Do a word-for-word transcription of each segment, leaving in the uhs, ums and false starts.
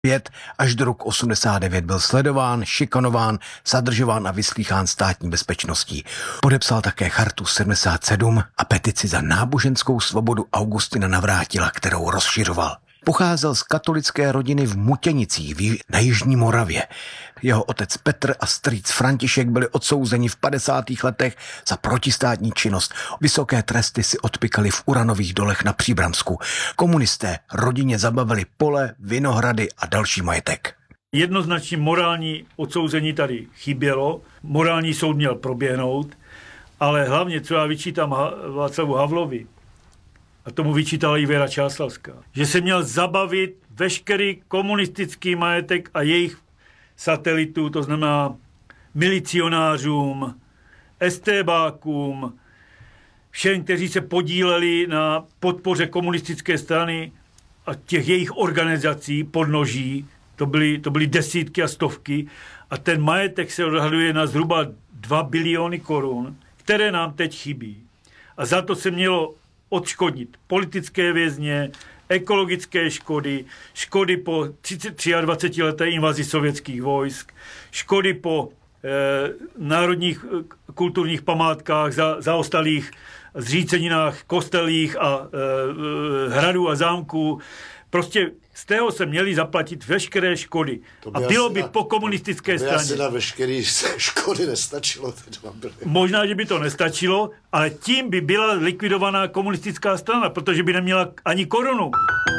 pět až do roku osmdesát devět byl sledován, šikanován, zadržován a vyslýchán státní bezpečností. Podepsal také chartu sedmdesát sedm a petici za náboženskou svobodu Augustina Navrátila, kterou rozšiřoval. Pocházel z katolické rodiny v Mutěnicích na Jižní Moravě. Jeho otec Petr a strýc František byli odsouzeni v padesátých letech za protistátní činnost. Vysoké tresty si odpykali v uranových dolech na Příbramsku. Komunisté rodině zabavili pole, vinohrady a další majetek. Jednoznačně morální odsouzení tady chybělo, morální soud měl proběhnout, ale hlavně, co já vyčítám Václavu Havlovi, a tomu vyčítala i Věra Čáslavská, že se měl zabavit veškerý komunistický majetek a jejich satelitů, to znamená milicionářům, estébákům, všem, kteří se podíleli na podpoře komunistické strany a těch jejich organizací podnoží, to byly, to byly desítky a stovky, a ten majetek se odhaduje na zhruba dva biliony korun, které nám teď chybí. A za to se mělo odškodnit politické vězně, ekologické škody, škody po dvacetileté invazi sovětských vojsk, škody po eh, národních kulturních památkách, za, zaostalých zříceninách, kostelích a eh, hradů a zámků. Prostě z toho se měly zaplatit veškeré škody. A bylo by na, po komunistické to by straně. asi na veškeré škody nestačilo. Možná, že by to nestačilo, ale tím by byla likvidovaná komunistická strana, protože by neměla ani korunu.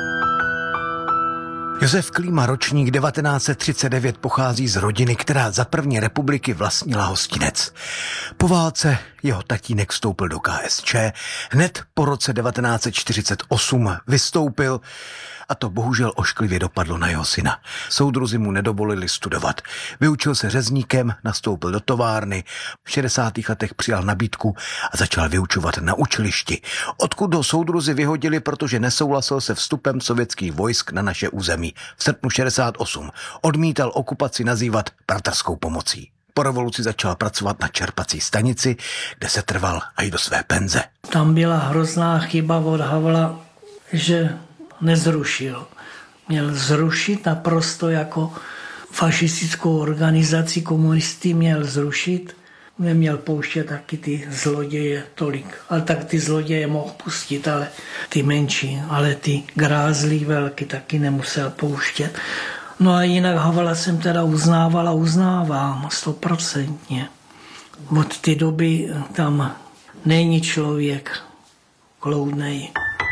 Josef Klíma, ročník devatenáct set třicet devět, pochází z rodiny, která za první republiky vlastnila hostinec. Po válce jeho tatínek vstoupil do K S Č, hned po roce devatenáct set čtyřicet osm vystoupil a to bohužel ošklivě dopadlo na jeho syna. Soudruzi mu nedovolili studovat. Vyučil se řezníkem, nastoupil do továrny, v šedesátých letech přijal nabídku a začal vyučovat na učilišti, odkud ho soudruzi vyhodili, protože nesouhlasil se vstupem sovětských vojsk na naše území. V srpnu šedesát osm odmítal okupaci nazývat bratrskou pomocí. Po revoluci začal pracovat na čerpací stanici, kde se trval až do své penze. Tam byla hrozná chyba od Havla, že nezrušil. Měl zrušit naprosto jako fašistickou organizaci, komunisty měl zrušit. Neměl pouštět taky ty zloděje tolik. Ale tak ty zloděje mohl pustit, ale ty menší, ale ty grázlí velký taky nemusel pouštět. No a jinak Havla jsem teda uznával a uznávám stoprocentně. Od té doby tam není člověk kloudnej.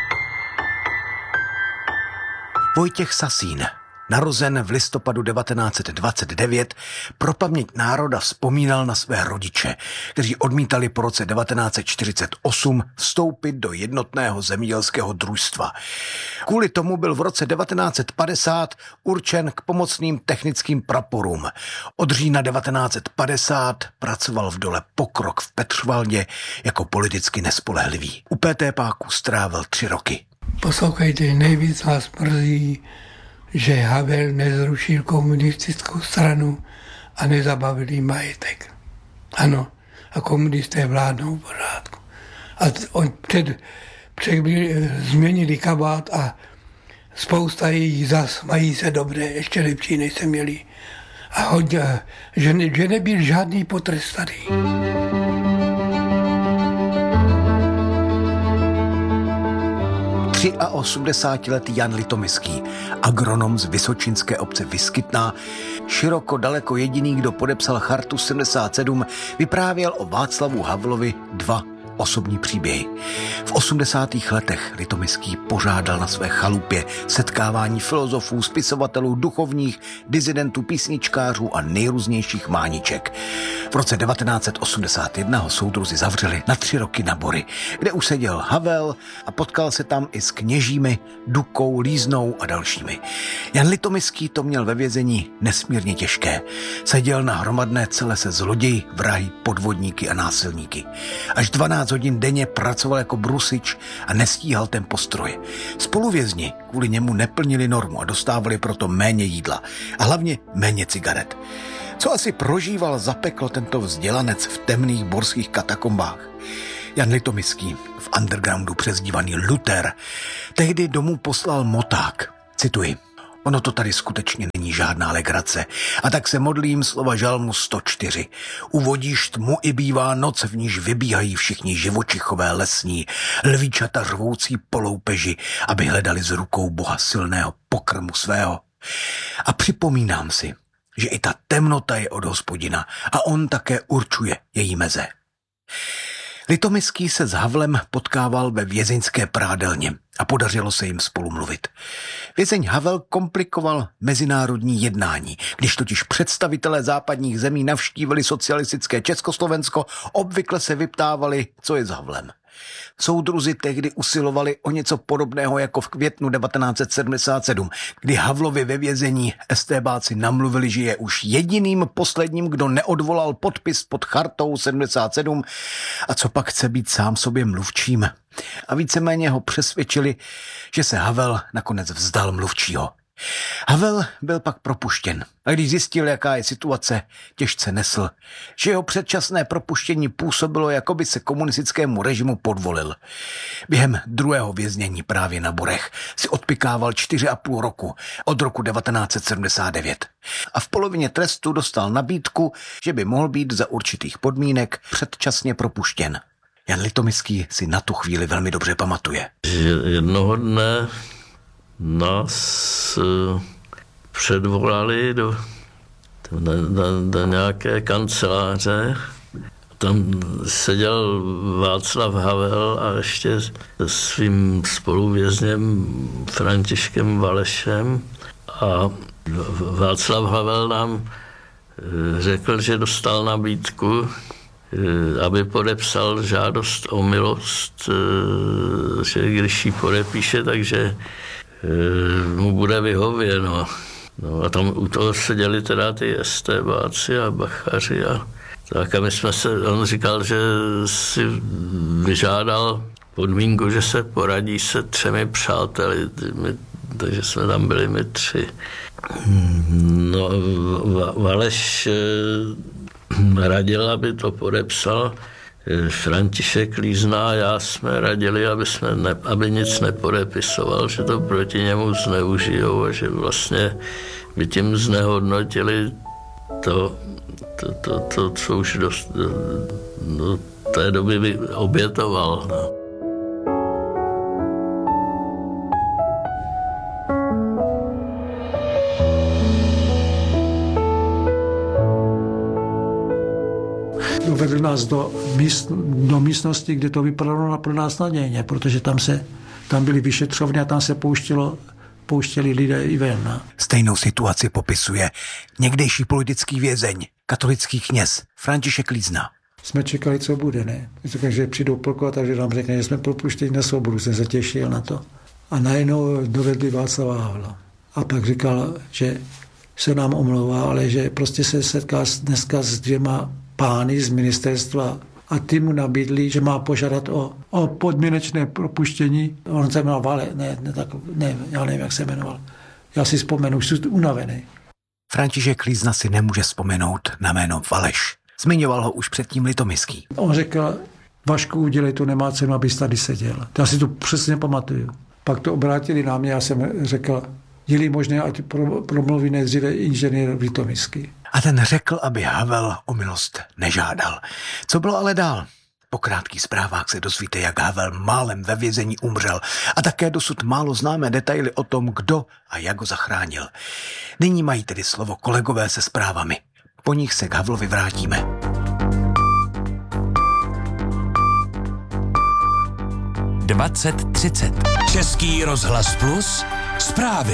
Vojtěch Sasín, narozen v listopadu devatenáct set dvacet devět, pro paměť národa vzpomínal na své rodiče, kteří odmítali po roce devatenáct set čtyřicet osm vstoupit do jednotného zemědělského družstva. Kvůli tomu byl v roce devatenáct set padesát určen k pomocným technickým praporům. Od října devatenáct set padesát pracoval v dole Pokrok v Petřvaldě jako politicky nespolehlivý. U PTPáku strávil tři roky. Poslouchejte, nejvíc vás mrzí, že Havel nezrušil komunistickou stranu a nezabavil jí majetek. Ano, a komunisté vládnou v pořádku. A on před, před změnili kabát a spousta jich zas mají se dobré, ještě lepší, než se měli. A hodně, že, ne, že nebyl žádný potrestaný. osmdesátiletý Jan Litomyský, agronom z vysočinské obce Vyskytná, široko daleko jediný, kdo podepsal chartu sedmdesát sedm, vyprávěl o Václavu Havlovi dva osobní příběhy. V osmdesátých letech Litomyský pořádal na své chalupě setkávání filozofů, spisovatelů, duchovních, disidentů, písničkářů a nejrůznějších mániček. V roce devatenáct set osmdesát jedna ho soudruzi zavřeli na tři roky na Bory, kde už seděl Havel a potkal se tam i s kněžími, Dukou, Líznou a dalšími. Jan Litomyský to měl ve vězení nesmírně těžké. Seděl na hromadné cele se zloději, vrahy, podvodníky a násilníky. Až dvanáct hodin denně pracoval jako brusič a nestíhal tempo stroje. Spoluvězni kvůli němu neplnili normu a dostávali proto méně jídla a hlavně méně cigaret. Co asi prožíval zapeklo tento vzdělanec v temných borských katakombách? Jan Litomyský, v undergroundu přezdívaný Luther, tehdy domů poslal moták. Cituji. Ono to tady skutečně není žádná legrace. A tak se modlím slova žalmu sto čtyři. Uvodíš tmu i bývá noc, v níž vybíhají všichni živočichové lesní, lvíčata řvoucí po loupeži, aby hledali s rukou Boha silného pokrmu svého. A připomínám si, že i ta temnota je od Hospodina a on také určuje její meze. Litomyský se s Havlem potkával ve vězeňské prádelně a podařilo se jim spolu mluvit. Vězeň Havel komplikoval mezinárodní jednání. Když totiž představitelé západních zemí navštívili socialistické Československo, obvykle se vyptávali, co je s Havlem. Soudruzi tehdy usilovali o něco podobného jako v květnu devatenáct set sedmdesát sedm, kdy Havlovi ve vězení estébáci namluvili, že je už jediným posledním, kdo neodvolal podpis pod chartou sedmdesát sedm a co pak chce být sám sobě mluvčím. A víceméně ho přesvědčili, že se Havel nakonec vzdal mluvčího. Havel byl pak propuštěn a když zjistil, jaká je situace, těžce nesl, že jeho předčasné propuštění působilo, jako by se komunistickému režimu podvolil. Během druhého věznění právě na Borech si odpykával čtyři a půl roku od roku devatenáct set sedmdesát devět a v polovině trestu dostal nabídku, že by mohl být za určitých podmínek předčasně propuštěn. Jan Litomyský si na tu chvíli velmi dobře pamatuje. Jednoho dne nás předvolali do, do, do, do nějaké kanceláře. Tam seděl Václav Havel a ještě se svým spoluvězněm Františkem Valešem. A Václav Havel nám řekl, že dostal nabídku, aby podepsal žádost o milost, že když ji podepíše, takže mu bude vyhověno. No a tam u toho seděli teda ty estébáci a bachaři a tak a my jsme se, on říkal, že si vyžádal podmínku, že se poradí se třemi přáteli, my, takže jsme tam byli my tři. No Valeš radil, aby to podepsal František Lízna a já jsme radili, aby, jsme ne, aby nic nepodepisoval, že to proti němu zneužijou a že vlastně by tím znehodnotili to, to, to, to co už do, do, do té doby by obětoval. No. Dovedl nás do, míst, do místnosti, kde to vypadalo pro nás nadějně, protože tam, se, tam byly vyšetřovny a tam se pouštělo, pouštěli lidé i ven. No. Stejnou situaci popisuje někdejší politický vězeň, katolický kněz František Lízna. Jsme čekali, co bude, ne? Říkali, že přijdou plkovat, takže nám řekne, že jsme propuštěni na svobodu, jsem se těšil na to. A najednou dovedli Václava Havla. A pak říkal, že se nám omlouvá, ale že prostě se setká dneska s dvěma pány z ministerstva a ty mu nabídli, že má požádat o, o podmínečné propuštění. On se jmenoval Vale, ne, ne, tak, ne, já nevím, jak se jmenoval. Já si vzpomenu, už jsem unavený. František Lízna si nemůže vzpomenout na jméno Valeš. Zmiňoval ho už předtím Litomyský. On řekl, Vašku, udělej to, nemá cenu, abys tady seděl. Já si to přesně pamatuju. Pak to obrátili na mě, já jsem řekl, je-li možné, ať promluví nejdříve inženýr Litomyský. A ten řekl, aby Havel o milost nežádal. Co bylo ale dál? Po krátkých zprávách se dozvíte, jak Havel málem ve vězení umřel a také dosud málo známé detaily o tom, kdo a jak ho zachránil. Nyní mají tedy slovo kolegové se zprávami. Po nich se k Havlovi vrátíme. dvacet třicet. Český rozhlas Plus. Zprávy.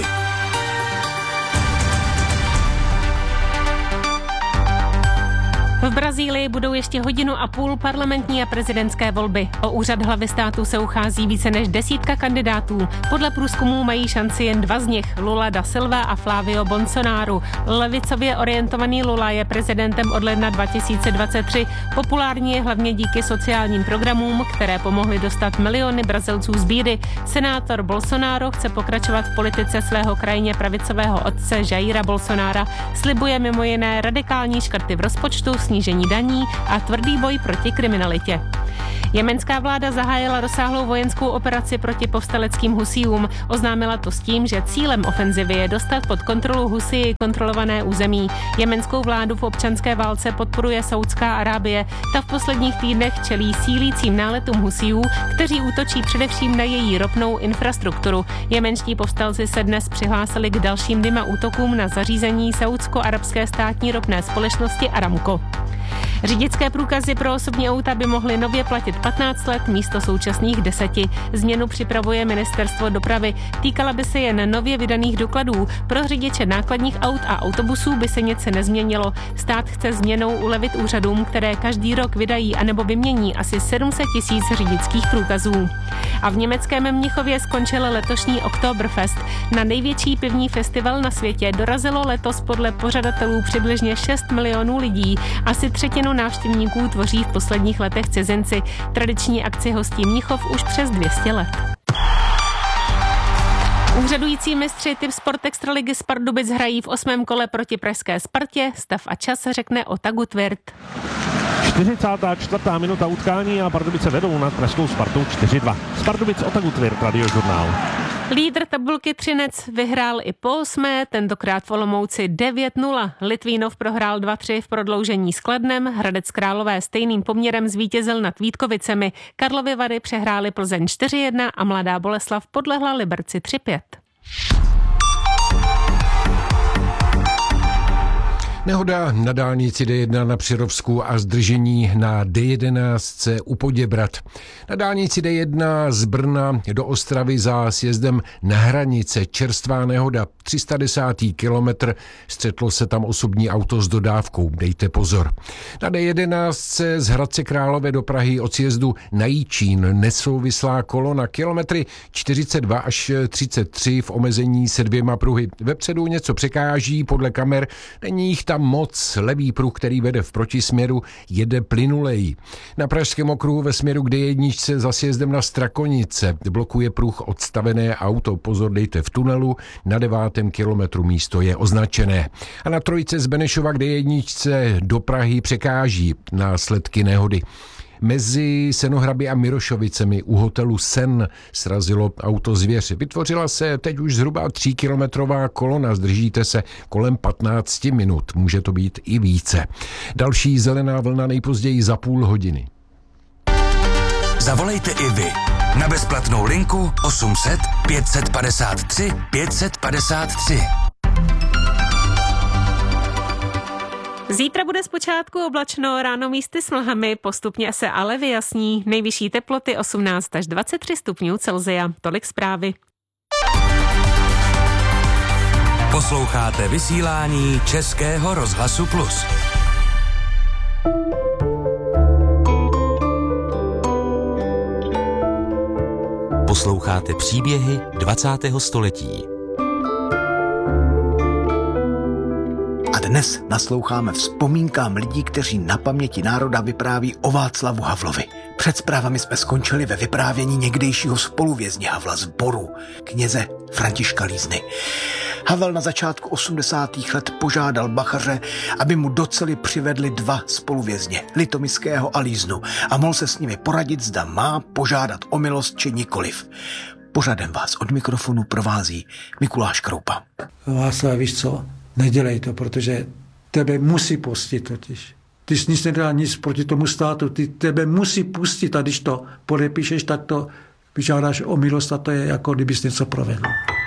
V Brazílii budou ještě hodinu a půl parlamentní a prezidentské volby. O úřad hlavy státu se uchází více než desítka kandidátů. Podle průzkumů mají šanci jen dva z nich, Lula da Silva a Flávio Bolsonaro. Levicově orientovaný Lula je prezidentem od ledna dva tisíce dvacet tři. Populární je hlavně díky sociálním programům, které pomohly dostat miliony Brazilců z bídy. Senátor Bolsonaro chce pokračovat v politice svého krajně pravicového otce Jaira Bolsonara. Slibuje mimo jiné radikální škrty v rozpočtu, snížení daní a tvrdý boj proti kriminalitě. Jemenská vláda zahájila rozsáhlou vojenskou operaci proti povstaleckým Husijům. Oznámila to s tím, že cílem ofenzivy je dostat pod kontrolu Husii kontrolované území. Jemenskou vládu v občanské válce podporuje Saudská Arábie. Ta v posledních týdnech čelí sílícím náletům Husijů, kteří útočí především na její ropnou infrastrukturu. Jemenští povstalci se dnes přihlásili k dalším dvěma útokům na zařízení saúdsko-arabské státní ropné společnosti Aramco. Řidičské průkazy pro osobní auta by mohly nově platit patnáct let místo současných deseti. Změnu připravuje ministerstvo dopravy. Týkala by se jen nově vydaných dokladů. Pro řidiče nákladních aut a autobusů by se nic nezměnilo. Stát chce změnou ulevit úřadům, které každý rok vydají anebo vymění asi sedm set tisíc řidičských průkazů. A v německém Mnichově skončil letošní Oktoberfest. Na největší pivní festival na světě dorazilo letos podle pořadatelů přibližně šest milionů lidí. Asi třetinu návštěvníků tvoří v posledních letech cizinci. Tradiční akci hostí Mnichov už přes dvě stě let. Úřadující mistři Typ Sport Extraligy z Pardubic hrají v osmém kole proti pražské Spartě. Stav a čas řekne Otagu Tvirt. čtyřicátá čtvrtá minuta utkání a Pardubice vedou nad pražskou Spartou čtyři dva. Z Pardubic Otagu Tvirt, Radiožurnál. Lídr tabulky Třinec vyhrál i po osmé, tentokrát v Olomouci devět nula. Litvínov prohrál dva tři v prodloužení s Kladnem, Hradec Králové stejným poměrem zvítězil nad Vítkovicemi. Karlovy Vary přehráli Plzeň čtyři jedna a Mladá Boleslav podlehla Liberci tři pět. Nehoda na dálnici D jedna na Přerovsku a zdržení na D jedenáct u Poděbrad. Na dálnici D jedna z Brna do Ostravy za sjezdem na hranice čerstvá nehoda, tři sta desátý kilometr, střetlo se tam osobní auto s dodávkou, dejte pozor. Na D jedenáct z Hradce Králové do Prahy od sjezdu na Jičín nesouvislá kolona, kilometry čtyřicet dva až třicet tři v omezení se dvěma pruhy. Vepředu něco překáží, podle kamer není jich tam moc, levý pruh, který vede v protisměru, jede plynulej. Na Pražském okruhu ve směru k D jedna za sjezdem na Strakonice blokuje pruh odstavené auto. Pozor, dejte v tunelu, na devátém kilometru místo je označené. A na trojce z Benešova k D jedna do Prahy překáží následky nehody. Mezi Senohrady a Mirošovicemi u hotelu Sen srazilo auto zvěř. Vytvořila se teď už zhruba tříkilometrová kolona, zdržíte se kolem patnáct minut, může to být i více. Další zelená vlna nejpozději za půl hodiny. Zavolejte i vy na bezplatnou linku osm set pět padesát tři pět padesát tři. Zítra bude zpočátku oblačno, ráno místy s mlhami, postupně se ale vyjasní. Nejvyšší teploty osmnáct až dvacet tři stupňů Celsia. Tolik zprávy. Posloucháte vysílání Českého rozhlasu Plus. Posloucháte příběhy dvacátého století. A dnes nasloucháme vzpomínkám lidí, kteří na paměti národa vypráví o Václavu Havlovi. Před zprávami jsme skončili ve vyprávění někdejšího spoluvězně Havla z Boru, kněze Františka Lízny. Havel na začátku osmdesátých let požádal bachaře, aby mu do cely přivedli dva spoluvězně, Litomyského a Líznu, a mohl se s nimi poradit, zda má požádat o milost či nikoliv. Pořadem vás od mikrofonu provází Mikuláš Kroupa. Václav, víš co? Nedělej to, protože tebe musí pustit totiž. Ty jsi nic nedal nic proti tomu státu, ty tebe musí pustit a když to podepíšeš, tak to vyžádáš o milost a to je jako kdybys něco provedl.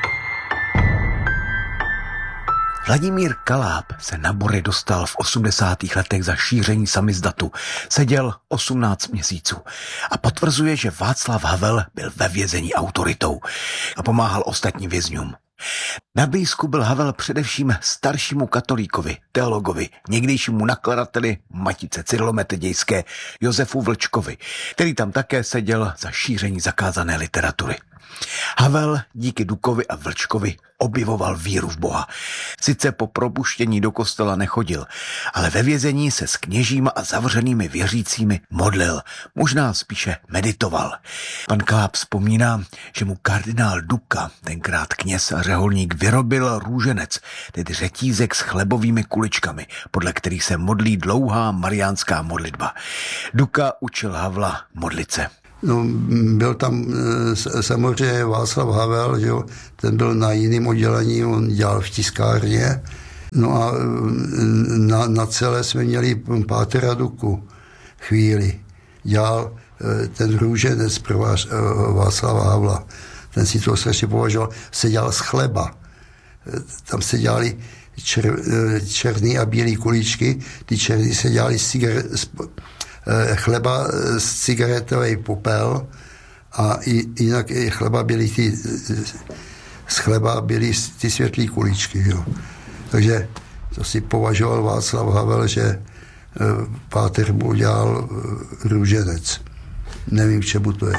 Vladimír Kaláb se na Bory dostal v osmdesátých letech za šíření samizdatu. Seděl osmnáct měsíců a potvrzuje, že Václav Havel byl ve vězení autoritou a pomáhal ostatním vězňům. Na blízku byl Havel především staršímu katolíkovi, teologovi, někdejšímu nakladateli Matice cyrilometodějské Josefu Vlčkovi, který tam také seděl za šíření zakázané literatury. Havel díky Dukovi a Vlčkovi objevoval víru v Boha. Sice po propuštění do kostela nechodil, ale ve vězení se s kněžíma a zavřenými věřícími modlil, možná spíše meditoval. Pan Kláb vzpomíná, že mu kardinál Duka, tenkrát kněz a řeholník, vyrobil růženec, tedy řetízek s chlebovými kuličkami, podle kterých se modlí dlouhá mariánská modlitba. Duka učil Havla modlit se. No, byl tam samozřejmě Václav Havel, že jo, ten byl na jiném oddělení, on dělal v tiskárně. No a na, na celé jsme měli pátera Duku chvíli. Dělal ten růženec pro Václava Havla. Ten si to strašně považoval. Se dělal z chleba. Tam se dělali čer, černý a bílý kuličky. Ty černý se dělali z cigaret, chleba z cigaretový popel a jinak i chleba byly ty, z chleba byly ty světlý kuličky. Jo. Takže to si považoval Václav Havel, že páter mu udělal růženec. Nevím, k čemu to je.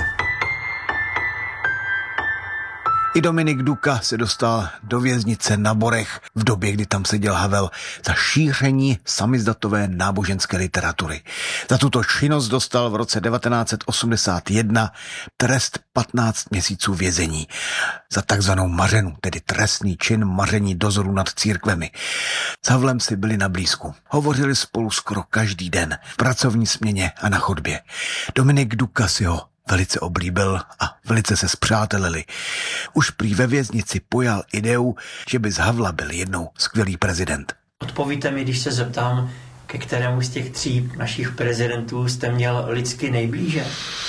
I Dominik Duka se dostal do věznice na Borech v době, kdy tam seděl Havel, za šíření samizdatové náboženské literatury. Za tuto činnost dostal v roce devatenáct set osmdesát jedna trest patnáct měsíců vězení. Za takzvanou mařenu, tedy trestný čin maření dozoru nad církvemi. S Havlem si byli na blízku. Hovořili spolu skoro každý den, v pracovní směně a na chodbě. Dominik Duka si ho velice oblíbil a velice se spřátelili. Už prý ve věznici pojal ideu, že by z Havla byl jednou skvělý prezident. Odpovíte mi, když se zeptám, ke kterému z těch tří našich prezidentů jste měl lidsky nejblíže?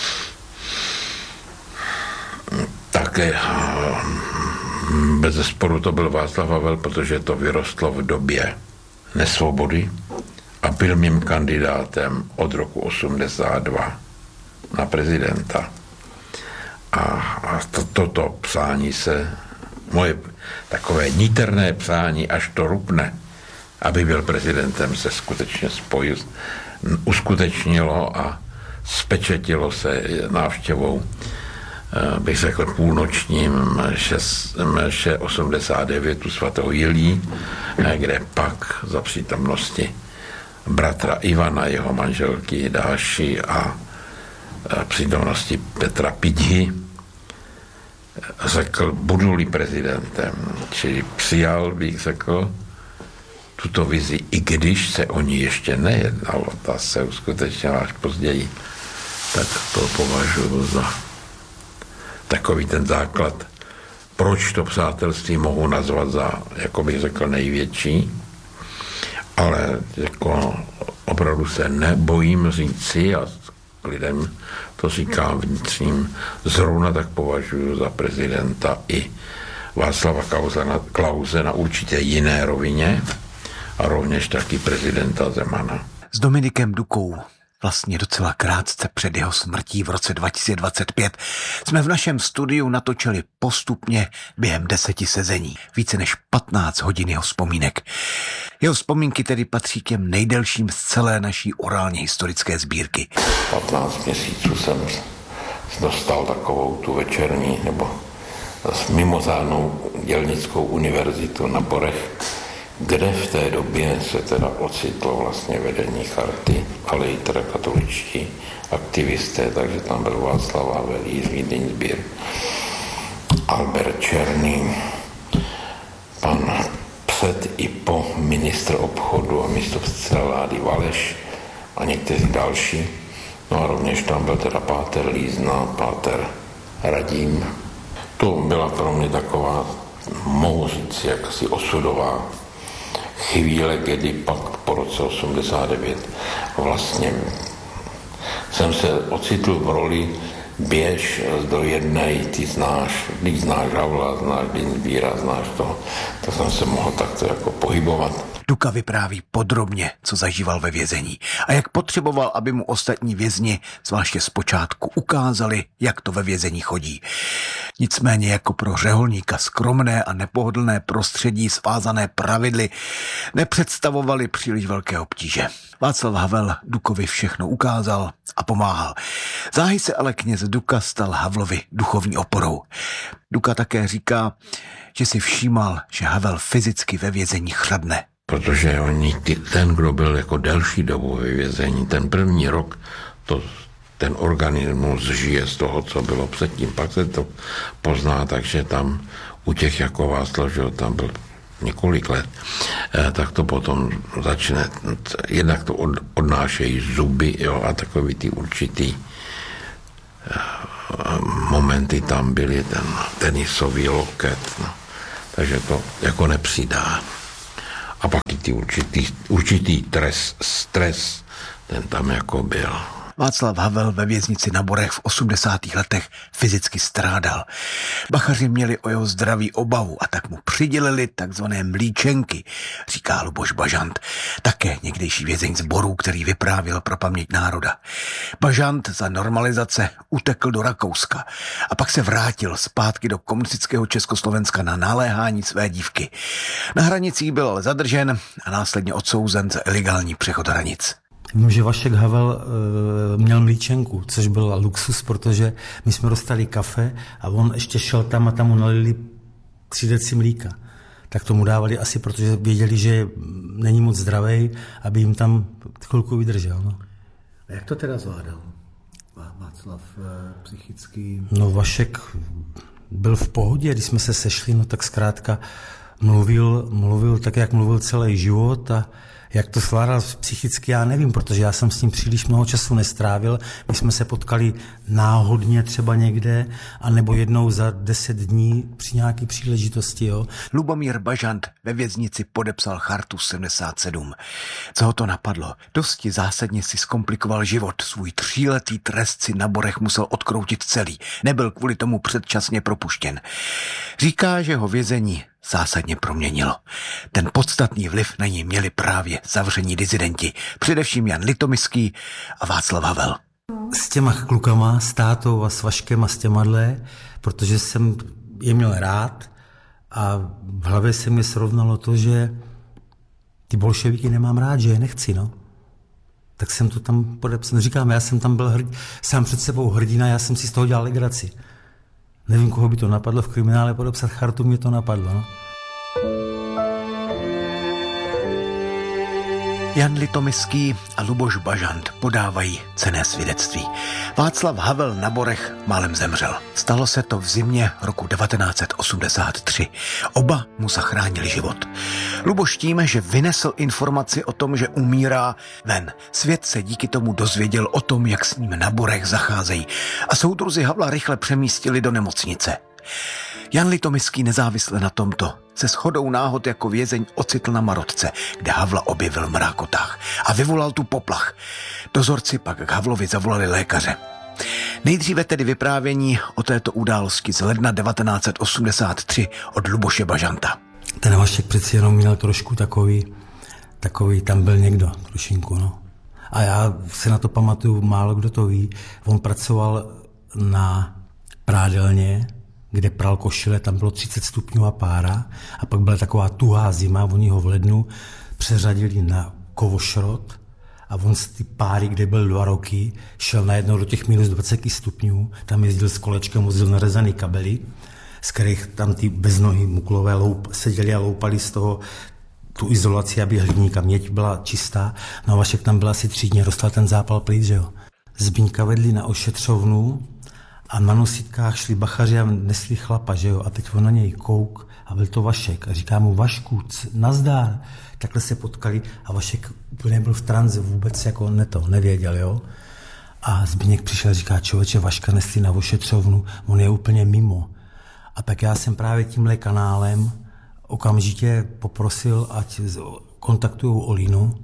Také bez zesporu to byl Václav Havel, protože to vyrostlo v době nesvobody a byl mým kandidátem od roku osmdesát dva na prezidenta. A, a to, toto psání se, moje takové níterné psání, až to rupne, aby byl prezidentem, se skutečně spojil, uskutečnilo a spečetilo se návštěvou, bych řekl, půlnočním mše osmdesát devět u svatého Jilí, kde pak za přítomnosti bratra Ivana, jeho manželky Dáši a přítomnosti Petra Pidhy řekl, budu-li prezidentem, čili přijal, bych řekl, tuto vizi, i když se o ní ještě nejednalo, ta se uskutečnila až později, tak to považuji za takový ten základ, proč to přátelství mohu nazvat za, jako bych řekl, největší, ale jako opravdu se nebojím říci a lidem to říkám vnitřním, zrovna tak považuji za prezidenta i Václava Klause na určitě jiné rovině a rovněž taky prezidenta Zemana. S Dominikem Dukou vlastně docela krátce před jeho smrtí v roce dva tisíce dvacet pět jsme v našem studiu natočili postupně během deseti sezení. Více než patnáct hodin jeho vzpomínek. Jeho vzpomínky tedy patří k těm nejdelším z celé naší orálně historické sbírky. patnáct měsíců jsem dostal takovou tu večerní nebo mimořádnou dělnickou univerzitu na Borech, kde v té době se teda ocitlo vlastně vedení Charty, ale i teda katoličtí aktivisté, takže tam byl Václav Havel, Jiří Dinsbír, Albert Černý, pan před i po ministr obchodu a místopředseda vlády Valeš a někteří další. No a rovněž tam byl teda páter Lízna, páter Radím. To byla pro mě taková, mohu říct, jaksi osudová chvíle, kdy pak po roce osmdesát devět vlastně jsem se ocitl v roli běž do jedné, ty znáš, když znáš Havla, znáš Dinsbíra, znáš to, tak jsem se mohl takto jako pohybovat. Duka vypráví podrobně, co zažíval ve vězení a jak potřeboval, aby mu ostatní vězni, zvláště zpočátku, ukázali, jak to ve vězení chodí. Nicméně jako pro řeholníka skromné a nepohodlné prostředí svázané pravidly nepředstavovali příliš velké obtíže. Václav Havel Dukovi všechno ukázal a pomáhal. Záhy se ale kněz Duka stal Havlovi duchovní oporou. Duka také říká, že si všímal, že Havel fyzicky ve vězení chřadne. Protože oni, ten, kdo byl jako delší dobu ve vězení, ten první rok, to, ten organismus žije z toho, co bylo předtím. Pak se to pozná, takže tam u těch jako Václav, že tam byl několik let, tak to potom začne, jednak to od, odnášejí zuby, jo, a takový ty určitý momenty tam byly, ten tenisový loket, no. Takže to jako nepřidá. A pak i ty určitý, určitý tres, stres, ten tam jako byl. Václav Havel ve věznici na Borech v osmdesátých letech fyzicky strádal. Bachaři měli o jeho zdraví obavu a tak mu přidělili takzvané mlíčenky, říká Luboš Bažant, také někdejší vězeň z Borů, který vyprávěl pro paměť národa. Bažant za normalizace utekl do Rakouska a pak se vrátil zpátky do komunistického Československa na naléhání své dívky. Na hranicích byl ale zadržen a následně odsouzen za ilegální přechod hranic. Vím, že Vašek Havel e, měl mlíčenku, což byl luxus, protože my jsme dostali kafe a on ještě šel tam a tam mu nalili tři deci mlíka. Tak tomu dávali asi, protože věděli, že není moc zdravej, aby jim tam chvilku vydržel. No. A jak to teda zvládal Václav e, psychicky? No Vašek byl v pohodě, když jsme se sešli, no tak zkrátka mluvil, mluvil tak, jak mluvil celý život a jak to zvládal psychicky, já nevím, protože já jsem s ním příliš mnoho času nestrávil. My jsme se potkali náhodně třeba někde, anebo jednou za deset dní při nějaké příležitosti. Jo. Lubomír Bažant ve věznici podepsal chartu sedmdesát sedm. Co ho to napadlo? Dosti zásadně si zkomplikoval život. Svůj tříletý trest si na Borech musel odkroutit celý. Nebyl kvůli tomu předčasně propuštěn. Říká, že ho vězení zásadně proměnilo. Ten podstatný vliv na něj měli právě zavření disidenti, především Jan Litomyský a Václav Havel. S těma klukama, s tátou a s Vaškem a s těmadle, protože jsem je měl rád a v hlavě se mi srovnalo to, že ty bolševiky nemám rád, že je nechci, no. Tak jsem to tam podepsal. Říkám, já jsem tam byl hrd, sám před sebou hrdina, já jsem si z toho dělal legraci. Nevím, koho by to napadlo v kriminále podepsat chartu, mě to napadlo. No? Jan Litomyský a Luboš Bažant podávají cenné svědectví. Václav Havel na Borech málem zemřel. Stalo se to v zimě roku devatenáct set osmdesát tři. Oba mu zachránili život. Luboš tím, že vynesl informaci o tom, že umírá, ven. Svět se díky tomu dozvěděl o tom, jak s ním na Borech zacházejí a soudruzi Havla rychle přemístili do nemocnice. Jan Litomyský nezávisle na tomto se shodou náhod jako vězeň ocitl na Marotce, kde Havla objevil v mrákotách a vyvolal tu poplach. Dozorci pak k Havlovi zavolali lékaře. Nejdříve tedy vyprávění o této události z ledna devatenáct set osmdesát tři od Luboše Bažanta. Ten Vašek přeci jenom měl trošku takový, takový, tam byl někdo, trošinku, no. A já se na to pamatuju, málo kdo to ví. On pracoval na prádelně, kde pral košile, tam bylo třicet stupňů a pára a pak byla taková tuhá zima, oni ho v lednu přeřadili na kovošrot a on z ty páry, kde byl dva roky, šel najednou do těch minus dvacet stupňů, tam jezdil s kolečkem, vozil narezaný kabely, z kterých tam ty beznohy muklové loup, seděli a loupali z toho tu izolaci, aby hliníka měď byla čistá. No a Vašek tam byl asi tři dny, dostal ten zápal plíc, že jo. Zbyňka vedli na ošetřovnu a na nositkách šli bachaři a nesli chlapa, že jo. A teď on na něj kouk a byl to Vašek. A říká mu, Vašku, nazdár. Takhle se potkali a Vašek úplně byl v tranzi, vůbec jako ne to, nevěděl, jo. A Zbyněk přišel a říká, člověče, Vaška nesli na ošetřovnu, on je úplně mimo. A tak já jsem právě tímhle kanálem okamžitě poprosil, ať kontaktujou Olinu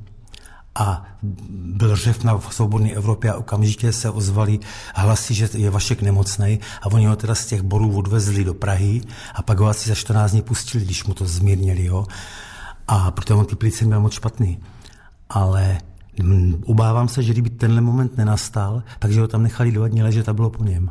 a byl řev na Svobodné Evropě a okamžitě se ozvali hlasy, že je Vašek nemocnej a oni ho teda z těch Borů odvezli do Prahy a pak ho asi za čtrnáct dní pustili, když mu to zmírnili, jo. A protože on ty plice měl moc špatný. Ale obávám se, že kdyby tenhle moment nenastal, takže ho tam nechali dva dny ležet a bylo po něm.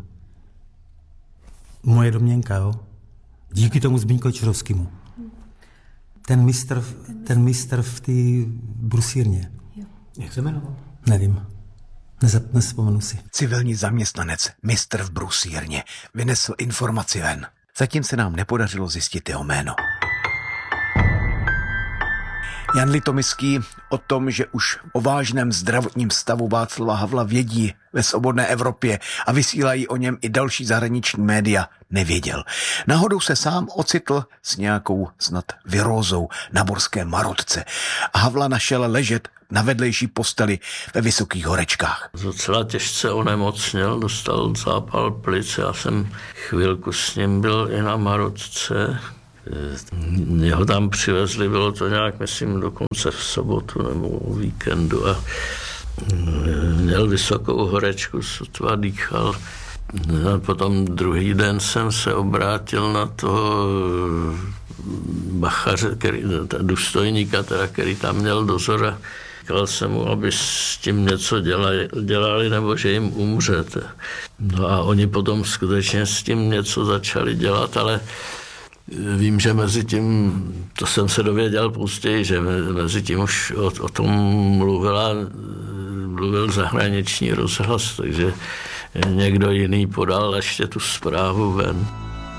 Moje domněnka, jo. Díky tomu Zbyňkovi Čižovskému. Ten mistr, ten mistr v té brusírně. Jak se jmenoval? Nevím. Nezap, nespomenu si. Civilní zaměstnanec, mistr v brusírně, vynesl informaci ven. Zatím se nám nepodařilo zjistit jeho jméno. Jan Litoměský o tom, že už o vážném zdravotním stavu Václava Havla vědí ve svobodné Evropě a vysílají o něm i další zahraniční média, nevěděl. Náhodou se sám ocitl s nějakou snad virózou na Borské Marotce a Havla našel ležet na vedlejší posteli ve Vysokých Horečkách. Docela těžce onemocněl, dostal zápal plic, já jsem chvilku s ním byl i na Marotce. Mě ho tam přivezli, bylo to nějak, myslím, dokonce v sobotu nebo o víkendu a měl vysokou horečku, sotva dýchal. A potom druhý den jsem se obrátil na toho bachaře, který, důstojníka, teda, který tam měl dozor a říkal jsem mu, aby s tím něco dělali, dělali nebo že jim umřete. No a oni potom skutečně s tím něco začali dělat, ale vím, že mezi tím, to jsem se dověděl později, že mezi tím už o, o tom mluvila, mluvil zahraniční rozhlas, takže někdo jiný podal ještě tu zprávu ven.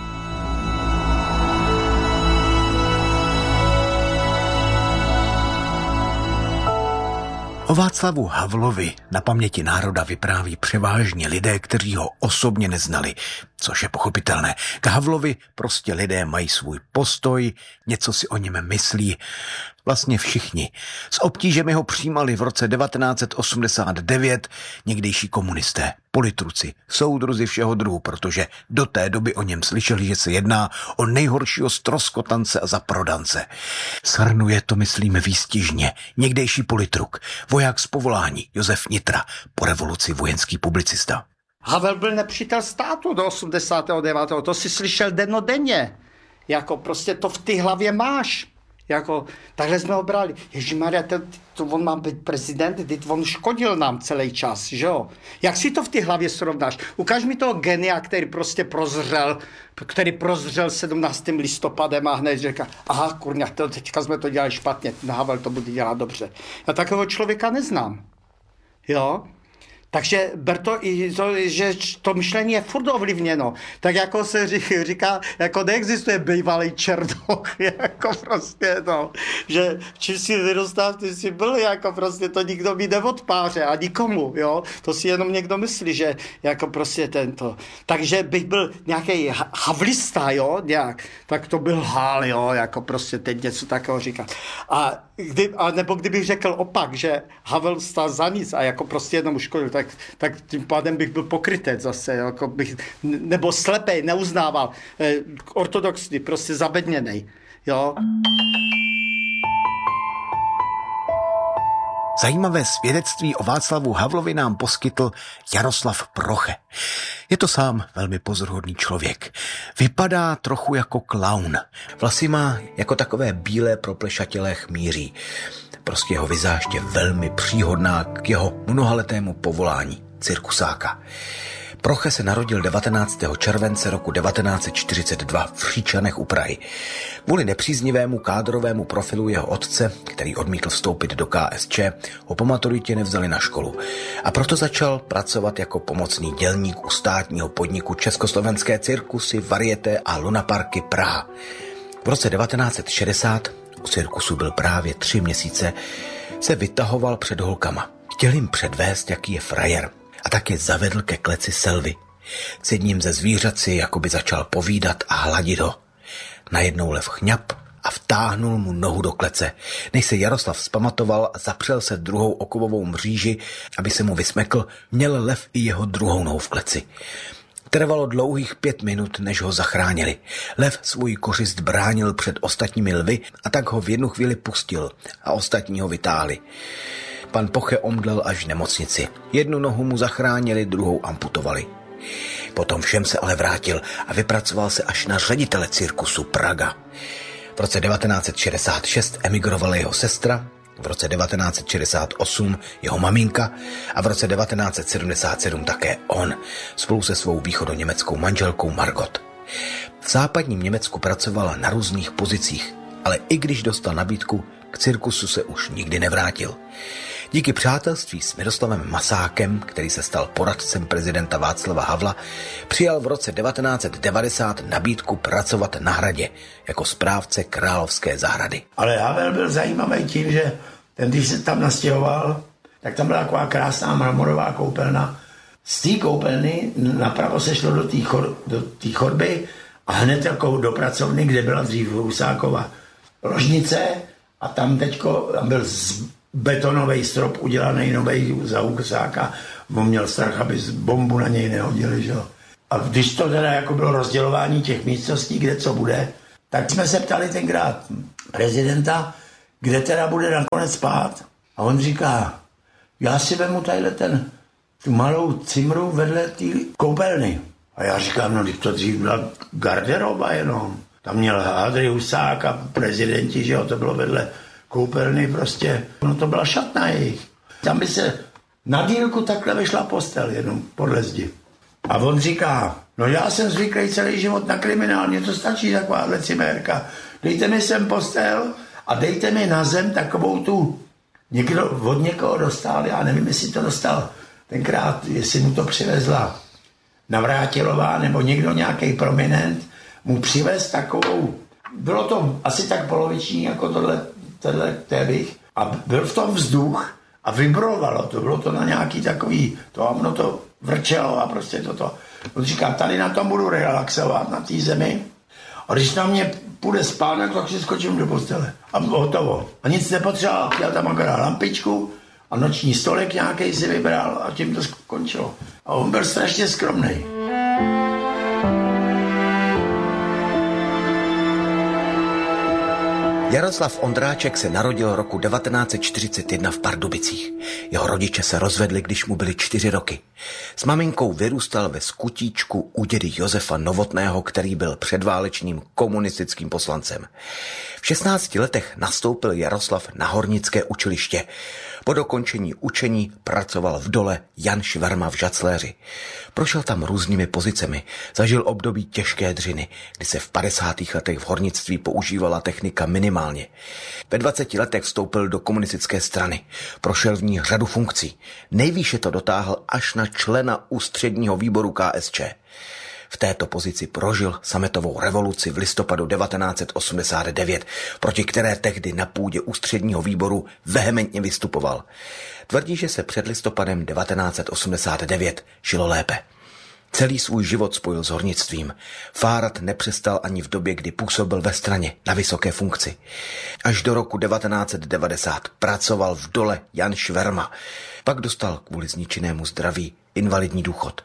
O Václavu Havlovi na paměti národa vypráví převážně lidé, kteří ho osobně neznali, což je pochopitelné. K Havlovi prostě lidé mají svůj postoj, něco si o něm myslí. Vlastně všichni. S obtížemi ho přijímali v roce devatenáct set osmdesát devět někdejší komunisté, politruci, soudruzi všeho druhu, protože do té doby o něm slyšeli, že se jedná o nejhoršího ztroskotance a zaprodance. Shrnuje to, myslím, výstižně někdejší politruk, voják z povolání Josef Nitra, po revoluci vojenský publicista. Havel byl nepřítel státu do osmdesátého devátého To si slyšel dennodenně. Jako prostě to v té hlavě máš. Jako, takhle jsme ho brali. Ježišmarja, to, to on má být prezident, teď on škodil nám celý čas, že jo? Jak si to v té hlavě srovnáš? Ukaž mi toho genia, který prostě prozřel, který prozřel sedmnáctým listopadem a hned říká, aha, kurňa, to, teďka jsme to dělali špatně, ten Havel to bude dělat dobře. Já takového člověka neznám, jo? Takže ber to i, to, že to myšlení je furt ovlivněno. Tak jako se říká, jako neexistuje bývalý černoch, jako prostě no, že čím si vyrůstáš, ty jsi byl, jako prostě to nikdo mi neodpáře a nikomu, jo. To si jenom někdo myslí, že jako prostě tento. Takže bych byl nějaký havlista, jo, nějak, tak to byl Hál, jo, jako prostě teď něco takového říkat. A, kdy, a nebo kdybych řekl opak, že Havel stál za nic a jako prostě jenom uškodil, tak, tak tím pádem bych byl pokrytec zase, jako bych, nebo slepej, neuznával, eh, ortodoxní, prostě zabedněnej, jo. Zajímavé svědectví o Václavu Havlovi nám poskytl Jaroslav Proche. Je to sám velmi pozoruhodný člověk. Vypadá trochu jako klaun. Vlasy má jako takové bílé proplešatělé chmýří. Prostě jeho vizáž je velmi příhodná k jeho mnohaletému povolání cirkusáka. Proche se narodil devatenáctého července roku devatenáct set čtyřicet dva v Říčanech u Prahy. Kvůli nepříznivému kádrovému profilu jeho otce, který odmítl vstoupit do K S Č, ho po maturitě nevzali na školu. A proto začal pracovat jako pomocný dělník u státního podniku Československé cirkusy, varieté a lunaparky Praha. V roce devatenáct set šedesát u cirkusu byl právě tři měsíce, se vytahoval před holkama. Chtěl jim předvést, jaký je frajer. A tak je zavedl ke kleci Selvy. S jedním ze zvířat si jakoby začal povídat a hladit ho. Najednou lev chňap a vtáhnul mu nohu do klece. Než se Jaroslav vzpamatoval a zapřel se druhou okovovou mříži, aby se mu vysmekl, měl lev i jeho druhou nohu v kleci. Trvalo dlouhých pět minut, než ho zachránili. Lev svůj kořist bránil před ostatními lvy a tak ho v jednu chvíli pustil a ostatní ho vytáhli. Pan Poche omdlel až v nemocnici. Jednu nohu mu zachránili, druhou amputovali. Potom všem se ale vrátil a vypracoval se až na ředitele cirkusu Praga. V roce devatenáct set šedesát šest emigrovala jeho sestra, v roce devatenáct set šedesát osm jeho maminka a v roce devatenáct set sedmdesát sedm také on spolu se svou východoněmeckou manželkou Margot. V západním Německu pracovala na různých pozicích, ale i když dostal nabídku, k cirkusu se už nikdy nevrátil. Díky přátelství s Miroslavem Masákem, který se stal poradcem prezidenta Václava Havla, přijal v roce devatenáct set devadesát nabídku pracovat na hradě jako správce Královské zahrady. Ale Havel byl zajímavý tím, že ten, když se tam nastěhoval, tak tam byla taková krásná mramorová koupelna. Z té koupelny napravo se šlo do té chor, chodby a hned jako do pracovny, kde byla dřív Husákova ložnice a tam teďko tam byl betonový strop udělaný novej za Husáka. On měl strach, aby bombu na něj nehodili. Že? A když to teda jako bylo rozdělování těch místností, kde co bude, tak jsme se ptali tenkrát prezidenta, kde teda bude nakonec spát. A on říká, já si vemu tadyhle ten, tu malou cimru vedle té koupelny. A já říkám, no to dřív byla garderoba jenom. Tam měl Hadry, Husák a prezidenti, že jo, to bylo vedle koupelny prostě. No to byla šatna jejich. Tam by se na dílku takhle vešla postel jenom podle zdi. A on říká, no já jsem zvyklý celý život na kriminál, mně to stačí takováhle cimérka. Dejte mi sem postel a dejte mi na zem takovou tu, někdo od někoho dostal, já nevím, jestli to dostal tenkrát, jestli mu to přivezla Navrátilová nebo někdo nějaký prominent, mu přivez takovou, bylo to asi tak poloviční jako tohle, tohle tévich a byl v tom vzduch a vibrovalo to, bylo to na nějaký takový, to a ono to vrčelo a prostě toto. On říká, tady na tom budu relaxovat, na té zemi a když na mě půjde spánek, tak si skočím do postele a hotovo. A nic nepotřeboval, chtěl tam akorát lampičku a noční stolek nějaký si vybral a tím to skončilo. A on byl strašně skromnej. Jaroslav Ondráček se narodil roku devatenáct set čtyřicet jedna v Pardubicích. Jeho rodiče se rozvedli, když mu byly čtyři roky. S maminkou vyrůstal ve skutíčku u dědy Josefa Novotného, který byl předválečným komunistickým poslancem. V šestnácti letech nastoupil Jaroslav na hornické učiliště. Po dokončení učení pracoval v dole Jan Šverma v Žacléři. Prošel tam různými pozicemi, zažil období těžké dřiny, kdy se v padesátých letech v hornictví používala technika minimálně. Ve dvaceti letech vstoupil do komunistické strany, prošel v ní řadu funkcí. Nejvýše to dotáhl až na člena ústředního výboru K S Č. V této pozici prožil sametovou revoluci v listopadu devatenáct set osmdesát devět, proti které tehdy na půdě ústředního výboru vehementně vystupoval. Tvrdí, že se před listopadem devatenáct set osmdesát devět žilo lépe. Celý svůj život spojil s hornictvím. Fárat nepřestal ani v době, kdy působil ve straně na vysoké funkci. Až do roku devatenáct set devadesát pracoval v dole Jan Šverma. Pak dostal kvůli zničenému zdraví invalidní důchod.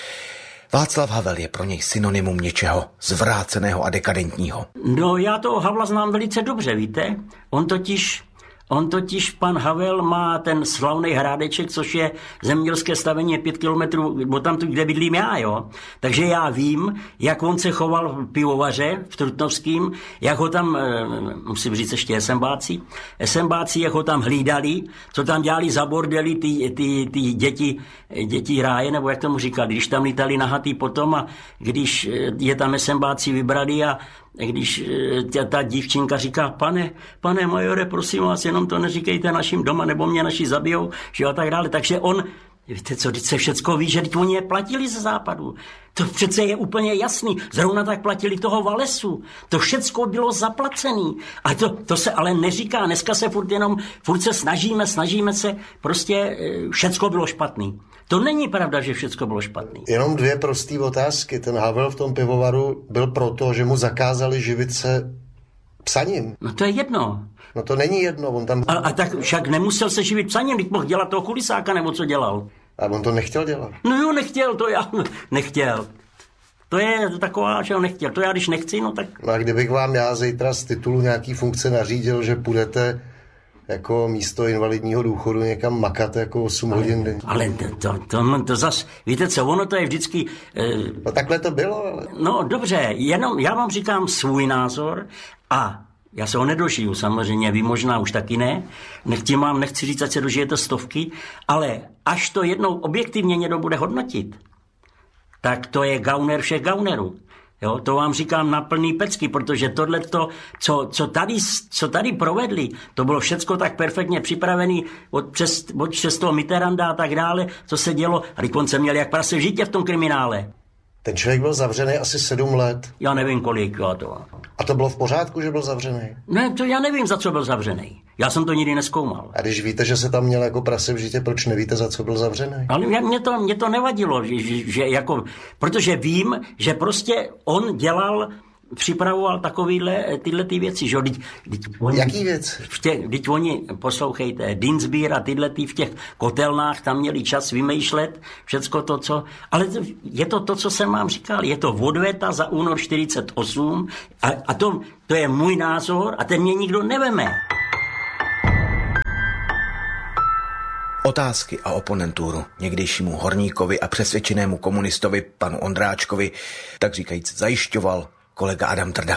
Václav Havel je pro něj synonymum něčeho zvráceného a dekadentního. No já toho Havla znám velice dobře, víte? On totiž, on totiž pan Havel má ten slavný Hrádeček, což je zemědělské stavení pět kilometrů od tamtu, kde bydlím já, jo? Takže já vím, jak on se choval v pivovaře v Trutnovským, jak ho tam, musím říct ještě esembáci, esembáci, jak ho tam hlídali, co tam dělali za bordely ty, ty, ty děti, děti ráje, nebo jak tomu říkali, když tam lítali nahatý potom a když je tam esembáci vybrali a když ta, ta dívčinka říká, pane, pane majore, prosím vás, jenom to neříkejte našim doma, nebo mě naši zabijou, že a tak dále. Takže on, víte co, teď se všecko ví, že oni je platili ze západu. To přece je úplně jasný. Zrovna tak platili toho Valesu. To všecko bylo zaplacený. A to, to se ale neříká. Dneska se furt jenom, furt se snažíme, snažíme se, prostě všecko bylo špatný. To není pravda, že všecko bylo špatný. Jenom dvě prosté otázky. Ten Havel v tom pivovaru byl proto, že mu zakázali živit se psaním. No to je jedno. No to není jedno. On tam... A, a tak však nemusel se živit psaním, když mohl dělat toho kulisáka, nebo co dělal. A on to nechtěl dělat. No jo, nechtěl, to já nechtěl. To je taková, že ho nechtěl. To já, když nechci, no tak... No a kdybych vám já zítra z titulu nějaký funkce nařídil, že půjdete jako místo invalidního důchodu někam makat jako osm ale, hodin denně. Ale to, to, to, to zas, víte co, ono to je vždycky... Eh, no takhle to bylo, ale... No dobře, jenom já vám říkám svůj názor a Já se ho nedožiju, samozřejmě, vy možná už taky ne. Tím vám nechci říct, ať se dožijete stovky, ale až to jednou objektivně někdo bude hodnotit, tak to je gauner všech gaunerů. Jo, to vám říkám na plný pecky, protože tohleto, co, co, tady, co tady provedli, to bylo všecko tak perfektně připravené od přes, od přes toho Mitterranda a tak dále, co se dělo. A dokonce měli jak prase v žitě v tom kriminále. Ten člověk byl zavřený asi sedm let. Já nevím, kolik. Já to... A to bylo v pořádku, že byl zavřený? Ne, to já nevím, za co byl zavřený. Já jsem to nikdy nezkoumal. A když víte, že se tam měl jako prase v žitě, proč nevíte, za co byl zavřený? Ale mě, mě, to, mě to nevadilo, že, že, že jako, protože vím, že prostě on dělal, připravoval takovýhle, tyhle ty věci, že teď, teď oni, jaký věc? Teď oni, poslouchejte, Dinsbír a tyhle ty v těch kotelnách tam měli čas vymýšlet všecko to, co, ale je to to, co jsem vám říkal, je to odveta za únor čtyřicet osm a, a to, to je můj názor a ten mě nikdo neveme. Otázky a oponenturu někdejšímu horníkovi a přesvědčenému komunistovi panu Ondráčkovi tak říkajíc zajišťoval kolega Adam Trda.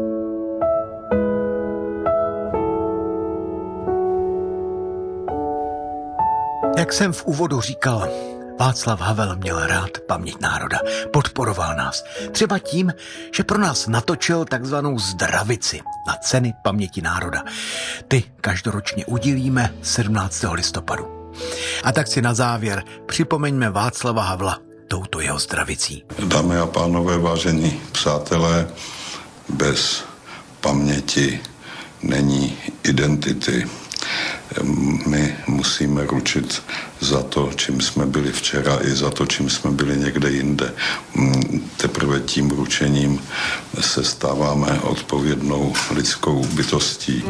Jak jsem v úvodu říkal, Václav Havel měl rád paměť národa, podporoval nás. Třeba tím, že pro nás natočil takzvanou zdravici na ceny paměti národa. Ty každoročně udílíme sedmnáctého listopadu. A tak si na závěr připomeňme Václava Havla touto jeho zdravicí. Dámy a pánové, vážení přátelé, bez paměti není identity. My musíme ručit za to, čím jsme byli včera, i za to, čím jsme byli někde jinde. Teprve tím ručením se stáváme odpovědnou lidskou bytostí.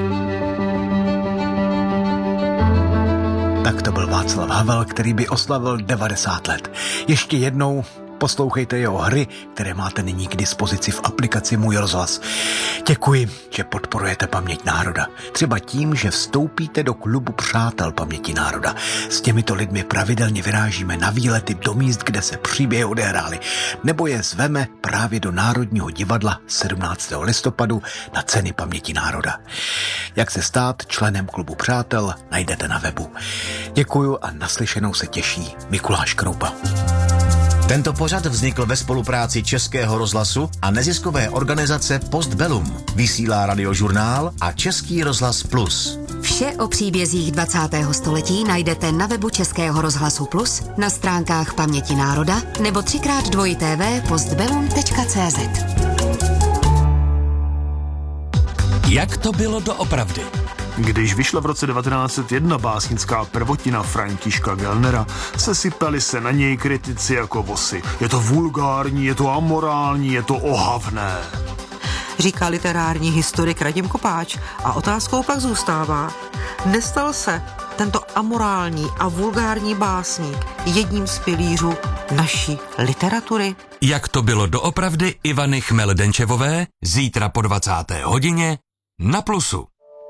Tak to byl Václav Havel, který by oslavil devadesát let. Ještě jednou poslouchejte jeho hry, které máte nyní k dispozici v aplikaci Můj rozhlas. Děkuji, že podporujete paměť národa. Třeba tím, že vstoupíte do klubu přátel paměti národa. S těmito lidmi pravidelně vyrážíme na výlety do míst, kde se příběhy odehrály, nebo je zveme právě do Národního divadla sedmnáctého listopadu na ceny paměti národa. Jak se stát členem klubu přátel, najdete na webu. Děkuju a naslyšenou se těší Mikuláš Kroupa. Tento pořad vznikl ve spolupráci Českého rozhlasu a neziskové organizace Postbellum. Vysílá Radiožurnál a Český rozhlas Plus. Vše o příbězích dvacátého století najdete na webu Českého rozhlasu Plus, na stránkách Paměti národa nebo třikrát dvojité v postbellum tečka cé zet. Jak to bylo doopravdy? Když vyšla v roce devatenáct set jedna básnická prvotina Františka Gellnera, sesypali se na něj kritici jako vosy. Je to vulgární, je to amorální, je to ohavné. Říká literární historik Radim Kopáč a otázkou pak zůstává, nestal se tento amorální a vulgární básník jedním z pilířů naší literatury? Jak to bylo doopravdy Ivany Chmel-Denčevové zítra po dvacáté hodině na Plusu.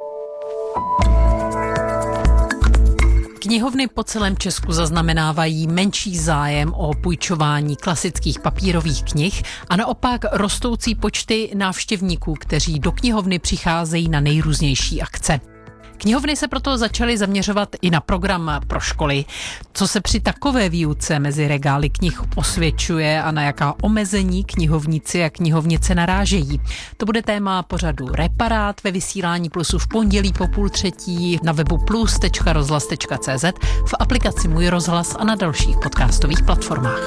Knihovny po celém Česku zaznamenávají menší zájem o půjčování klasických papírových knih a naopak rostoucí počty návštěvníků, kteří do knihovny přicházejí na nejrůznější akce. Knihovny se proto začaly zaměřovat i na program pro školy. Co se při takové výuce mezi regály knih osvědčuje a na jaká omezení knihovníci a knihovnice narážejí. To bude téma pořadu Reparát ve vysílání Plusu v pondělí po půl třetí na webu plus tečka rozhlas tečka cé zet, v aplikaci Můj rozhlas a na dalších podcastových platformách.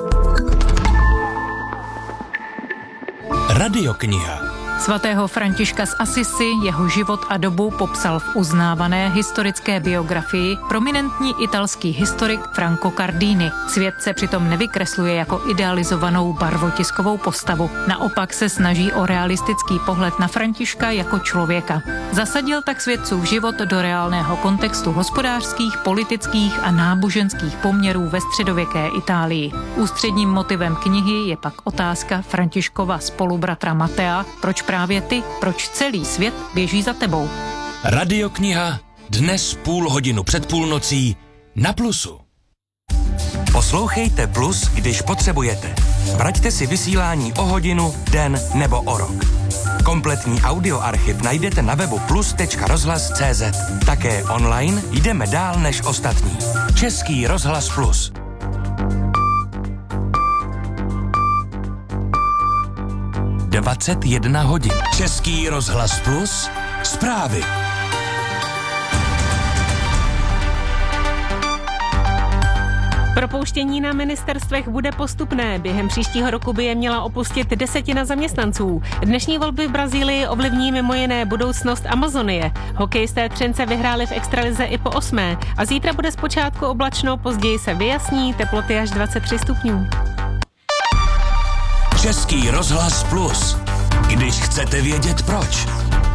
Radiokniha. Svatého Františka z Assisi, jeho život a dobu popsal v uznávané historické biografii prominentní italský historik Franco Cardini. Svět se přitom nevykresluje jako idealizovanou barvotiskovou postavu. Naopak se snaží o realistický pohled na Františka jako člověka. Zasadil tak svědcův život do reálného kontextu hospodářských, politických a náboženských poměrů ve středověké Itálii. Ústředním motivem knihy je pak otázka Františkova spolubratra Matea, proč právě ty, proč celý svět běží za tebou. Radiokniha dnes půl hodinu před půlnocí na Plusu. Poslouchejte Plus, když potřebujete. Vraťte si vysílání o hodinu, den nebo o rok. Kompletní audioarchiv najdete na webu plus tečka rozhlas tečka cé zet. Také online jdeme dál než ostatní. Český rozhlas Plus. dvacet jedna hodin. Český rozhlas Plus. Zprávy. Propouštění na ministerstvech bude postupné. Během příštího roku by je měla opustit desetina zaměstnanců. Dnešní volby v Brazílii ovlivní mimo jiné budoucnost Amazonie. Hokejisté Třince vyhráli v extralize i po osmé a zítra bude zpočátku oblačno, později se vyjasní, teploty až dvacet tři stupňů. Český rozhlas Plus. Když chcete vědět proč.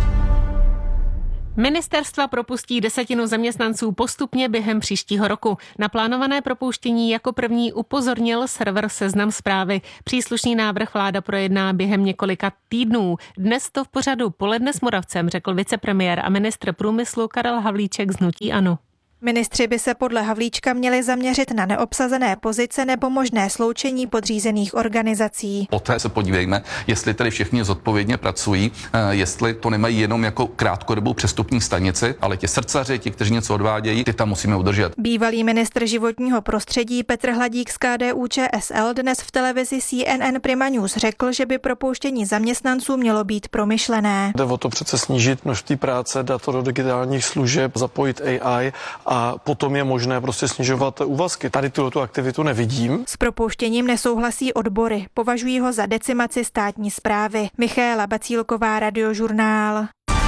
Ministerstva propustí desetinu zaměstnanců postupně během příštího roku. Na plánované propuštění jako první upozornil server Seznam Zprávy. Příslušný návrh vláda projedná během několika týdnů. Dnes to v pořadu Poledne s Moravcem řekl vicepremiér a ministr průmyslu Karel Havlíček z hnutí ANO. Ministři by se podle Havlíčka měli zaměřit na neobsazené pozice nebo možné sloučení podřízených organizací. Poté se podívejme, jestli tedy všichni zodpovědně pracují, jestli to nemají jenom jako krátkodobou přestupní stanici, ale ti srdcaři, ti, kteří něco odvádějí, ty tam musíme udržet. Bývalý ministr životního prostředí Petr Hladík z K D U Č S L dnes v televizi C N N Prima News řekl, že by propouštění zaměstnanců mělo být promyšlené. Jde o to přece snížit množství práce, dát to do digitálních služeb, zapojit A I a potom je možné prostě snižovat úvazky. Tady tuto aktivitu nevidím. S propouštěním nesouhlasí odbory. Považují ho za decimaci státní správy. Michaela Bacílková, Radiožurnál.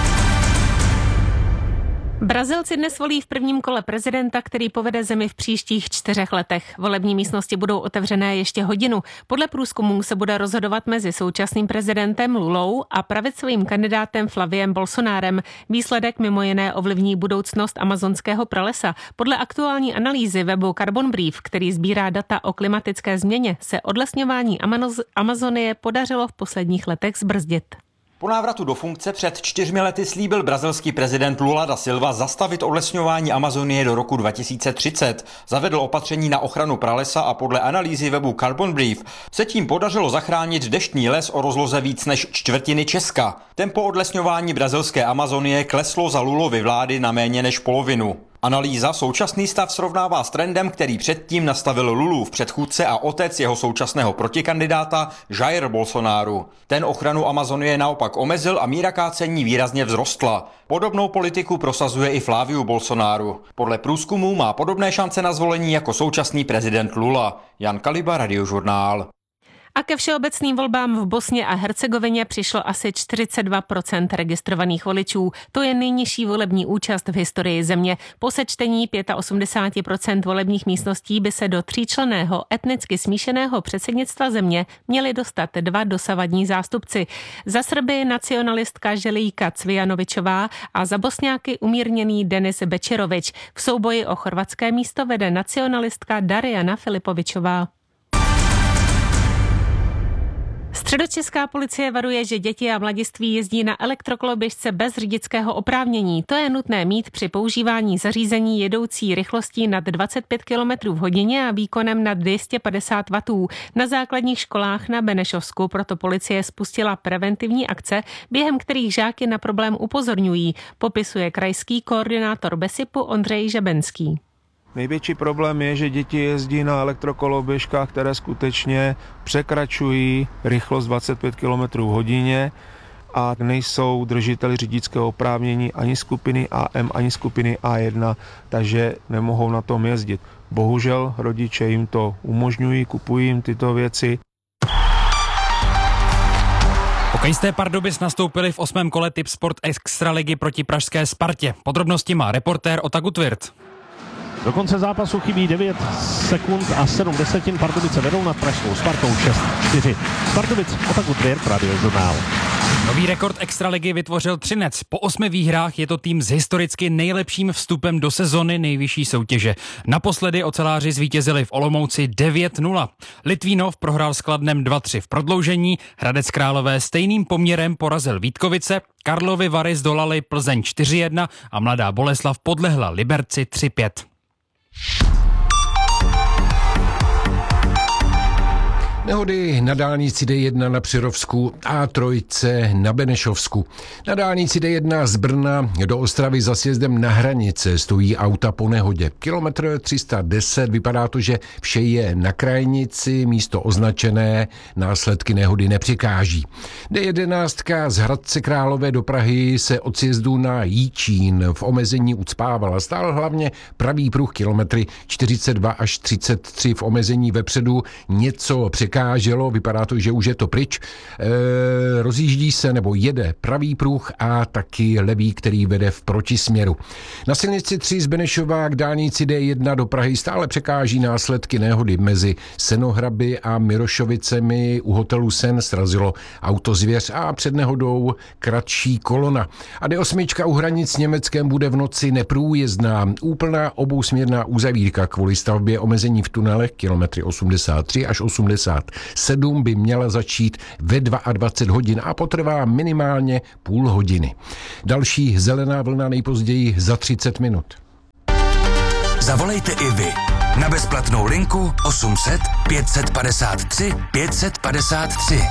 Brazilci dnes volí v prvním kole prezidenta, který povede zemi v příštích čtyřech letech. Volební místnosti budou otevřené ještě hodinu. Podle průzkumů se bude rozhodovat mezi současným prezidentem Lulou a pravicovým kandidátem Flaviem Bolsonárem. Výsledek mimo jiné ovlivní budoucnost amazonského pralesa. Podle aktuální analýzy webu Carbon Brief, který sbírá data o klimatické změně, se odlesňování Amazonie podařilo v posledních letech zbrzdit. Po návratu do funkce před čtyřmi lety slíbil brazilský prezident Lula da Silva zastavit odlesňování Amazonie do roku dva tisíce třicet. Zavedl opatření na ochranu pralesa a podle analýzy webu Carbon Brief se tím podařilo zachránit deštný les o rozloze víc než čtvrtiny Česka. Tempo odlesňování brazilské Amazonie kleslo za Lulovy vlády na méně než polovinu. Analýza současný stav srovnává s trendem, který předtím nastavil Lulův předchůdce a otec jeho současného protikandidáta Jair Bolsonaro. Ten ochranu Amazonie naopak omezil a míra kácení výrazně vzrostla. Podobnou politiku prosazuje i Flaviu Bolsonaro. Podle průzkumů má podobné šance na zvolení jako současný prezident Lula. Jan Kaliba, Radiožurnál. A ke všeobecným volbám v Bosně a Hercegovině přišlo asi čtyřicet dva procent registrovaných voličů. To je nejnižší volební účast v historii země. Po sečtení osmdesát pět procent volebních místností by se do tříčlenného etnicky smíšeného předsednictva země měli dostat dva dosavadní zástupci. Za Srby nacionalistka Želíka Cvijanovičová a za Bosňáky umírněný Denis Bečerovič. V souboji o chorvatské místo vede nacionalistka Darijana Filipovičová. Středočeská policie varuje, že děti a mladiství jezdí na elektrokoloběžce bez řidičského oprávnění. To je nutné mít při používání zařízení jedoucí rychlostí nad dvacet pět kilometrů v hodině a výkonem nad dvě stě padesát wattů. Na základních školách na Benešovsku proto policie spustila preventivní akce, během kterých žáky na problém upozorňují, popisuje krajský koordinátor Besipu Ondřej Žebenský. Největší problém je, že děti jezdí na elektrokoloběžkách, které skutečně překračují rychlost dvacet pět kilometrů v hodině a nejsou držiteli řidičského oprávnění ani skupiny A M, ani skupiny A jedna, takže nemohou na tom jezdit. Bohužel rodiče jim to umožňují, kupují jim tyto věci. Hokejisté Pardubis nastoupili v osmém kole Tipsport Extraligy proti pražské Spartě. Podrobnosti má reportér Otaku Tvirt. Do konce zápasu chybí devět sekund a sedm desetin. Pardubice vedou nad pražskou Spartou šest čtyři. Pardubic, Otaku Tvirt, Radiožurnál. Nový rekord Extraligy vytvořil Třinec. Po osmi výhrách je to tým s historicky nejlepším vstupem do sezony nejvyšší soutěže. Naposledy oceláři zvítězili v Olomouci devět nula. Litvínov prohrál s Kladnem dva tři v prodloužení, Hradec Králové stejným poměrem porazil Vítkovice, Karlovy Vary zdolali Plzeň čtyři jedna a Mladá Boleslav podlehla Liberci tři pět. Nehody na dálnici D jedna na Přerovsku a tři na Benešovsku. Na dálnici D jedna z Brna do Ostravy za sjezdem na hranice stojí auta po nehodě. Kilometr tři sta deset, vypadá to, že vše je na krajnici, místo označené, následky nehody nepřekáží. D jedenáct z Hradce Králové do Prahy se od sjezdu na Jíčín v omezení ucpávala. Stál hlavně pravý pruh kilometry čtyřicet dva až třicet tři v omezení vepředu, něco překáželo, vypadá to, že už je to pryč. E, rozjíždí se nebo jede pravý pruh a taky levý, který vede v protisměru. Na silnici tři z Benešova k dálnici D jedna do Prahy stále překáží následky nehody mezi Senohraby a Mirošovicemi. U hotelu Sen srazilo auto Zvěř a před nehodou kratší kolona. A D osm u hranic s Německem bude v noci neprůjezdná. Úplná obousměrná uzavírka kvůli stavbě omezení v tunelech kilometry osmdesát tři až osmdesát sedm by měla začít ve dvacet dva hodin a potrvá minimálně půl hodiny. Další zelená vlna nejpozději za třicet minut. Zavolejte i vy na bezplatnou linku osm set pět set padesát tři pět set padesát tři.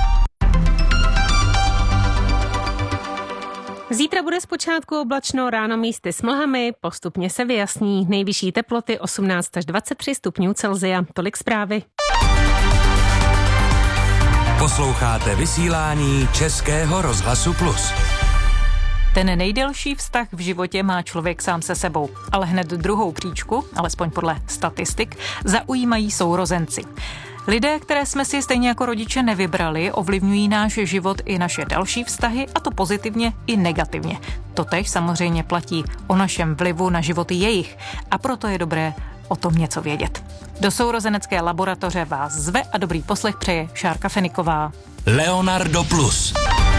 Zítra bude zpočátku oblačno, ráno místy s mlhami, postupně se vyjasní. Nejvyšší teploty osmnáct až dvacet tři stupňů Celsia. Tolik zprávy. Posloucháte vysílání Českého rozhlasu Plus. Ten nejdelší vztah v životě má člověk sám se sebou, ale hned druhou příčku, alespoň podle statistik, zaujímají sourozenci. Lidé, které jsme si stejně jako rodiče nevybrali, ovlivňují náš život i naše další vztahy, a to pozitivně i negativně. Totéž samozřejmě platí o našem vlivu na životy jejich, a proto je dobré o tom něco vědět. Do sourozenecké laboratoře vás zve a dobrý poslech přeje Šárka Feniková. Leonardo Plus.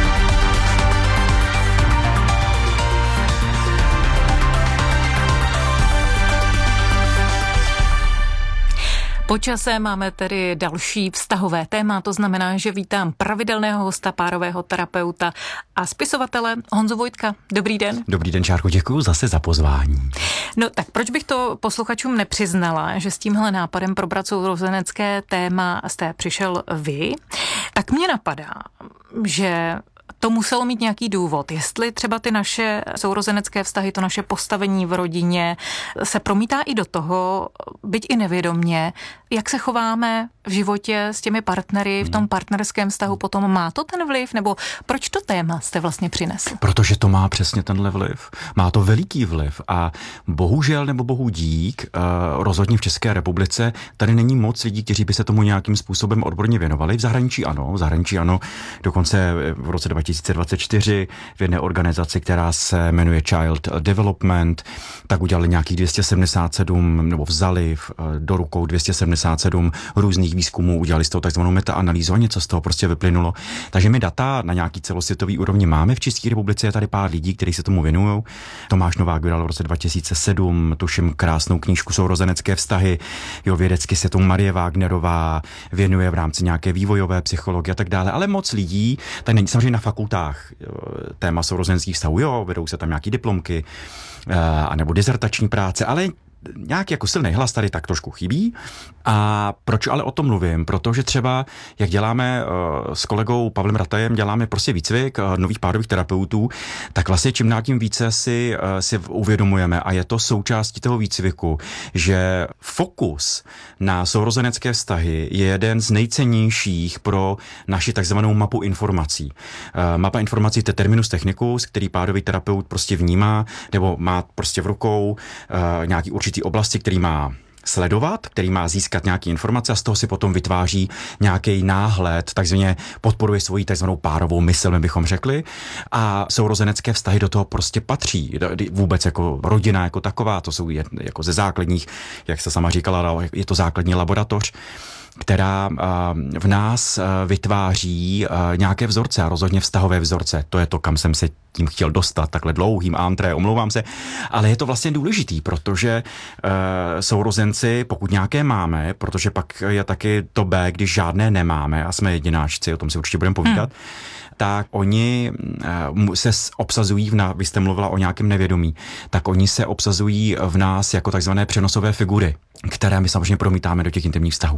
Po čase máme tedy další vztahové téma, to znamená, že vítám pravidelného hosta, párového terapeuta a spisovatele Honzu Vojtka. Dobrý den. Dobrý den, Šárko, děkuji zase za pozvání. No tak proč bych to posluchačům nepřiznala, že s tímhle nápadem probrat sourozenecké téma jste přišel vy? Tak mě napadá, že to muselo mít nějaký důvod. Jestli třeba ty naše sourozenecké vztahy, to naše postavení v rodině se promítá i do toho, byť i nevědomně, jak se chováme v životě s těmi partnery, v tom partnerském vztahu, potom má to ten vliv, nebo proč to téma jste vlastně přinesl? Protože to má přesně tenhle vliv. Má to veliký vliv a bohužel nebo bohu dík, rozhodně v České republice tady není moc lidí, kteří by se tomu nějakým způsobem odborně věnovali. V zahraničí ano, v zahraničí ano, dokonce v roce dva tisíce dvacet čtyři v jedné organizaci, která se jmenuje Child Development, tak udělali nějakých dvě stě sedmdesát sedm, nebo vzali do rukou dvě stě sedmdesát sedm různých výzkumů, udělali z toho takzvanou metaanalýzu a něco z toho prostě vyplynulo. Takže my data na nějaký celosvětový úrovni máme v České republice, je tady pár lidí, kteří se tomu věnují. Tomáš Novák vydal v roce dva tisíce sedm, tuším, krásnou knížku Sourozenecké vztahy, jo, vědecky se tomu Marie Wagnerová věnuje v rámci nějaké vývojové psychologie a tak dále, ale moc lidí, tady není samozřejmě na fakultách téma sourozeneckých vztahů, jo, vedou se tam nějaký diplomky, anebo dizertační práce, ale nějaký jako silný hlas tady tak trošku chybí. A proč ale o tom mluvím? Protože třeba, jak děláme uh, s kolegou Pavlem Ratajem, děláme prostě výcvik uh, nových párových terapeutů, tak vlastně čím dál tím více si, uh, si uvědomujeme, a je to součástí toho výcviku, že fokus na sourozenecké vztahy je jeden z nejcennějších pro naši takzvanou mapu informací. Uh, mapa informací, to je terminus technicus, který párový terapeut prostě vnímá, nebo má prostě v rukou uh, nějaký určitý oblasti, který má sledovat, který má získat nějaké informace a z toho si potom vytváří nějaký náhled, takzvaně podporuje svoji takzvanou párovou mysl, my bychom řekli, a sourozenecké vztahy do toho prostě patří. Vůbec jako rodina jako taková, to jsou jako ze základních, jak se sama říkala, je to základní laboratoř, která v nás vytváří nějaké vzorce a rozhodně vztahové vzorce. To je to, kam jsem se tím chtěl dostat, takhle dlouhým antré, omlouvám se, ale je to vlastně důležitý, protože sourozenci, pokud nějaké máme, protože pak je taky to B, když žádné nemáme a jsme jedináčci, o tom si určitě budeme povídat, hmm. tak oni se obsazují, v nás, vy jste mluvila o nějakém nevědomí, tak oni se obsazují v nás jako takzvané přenosové figury. které my samozřejmě promítáme do těch intimních vztahů.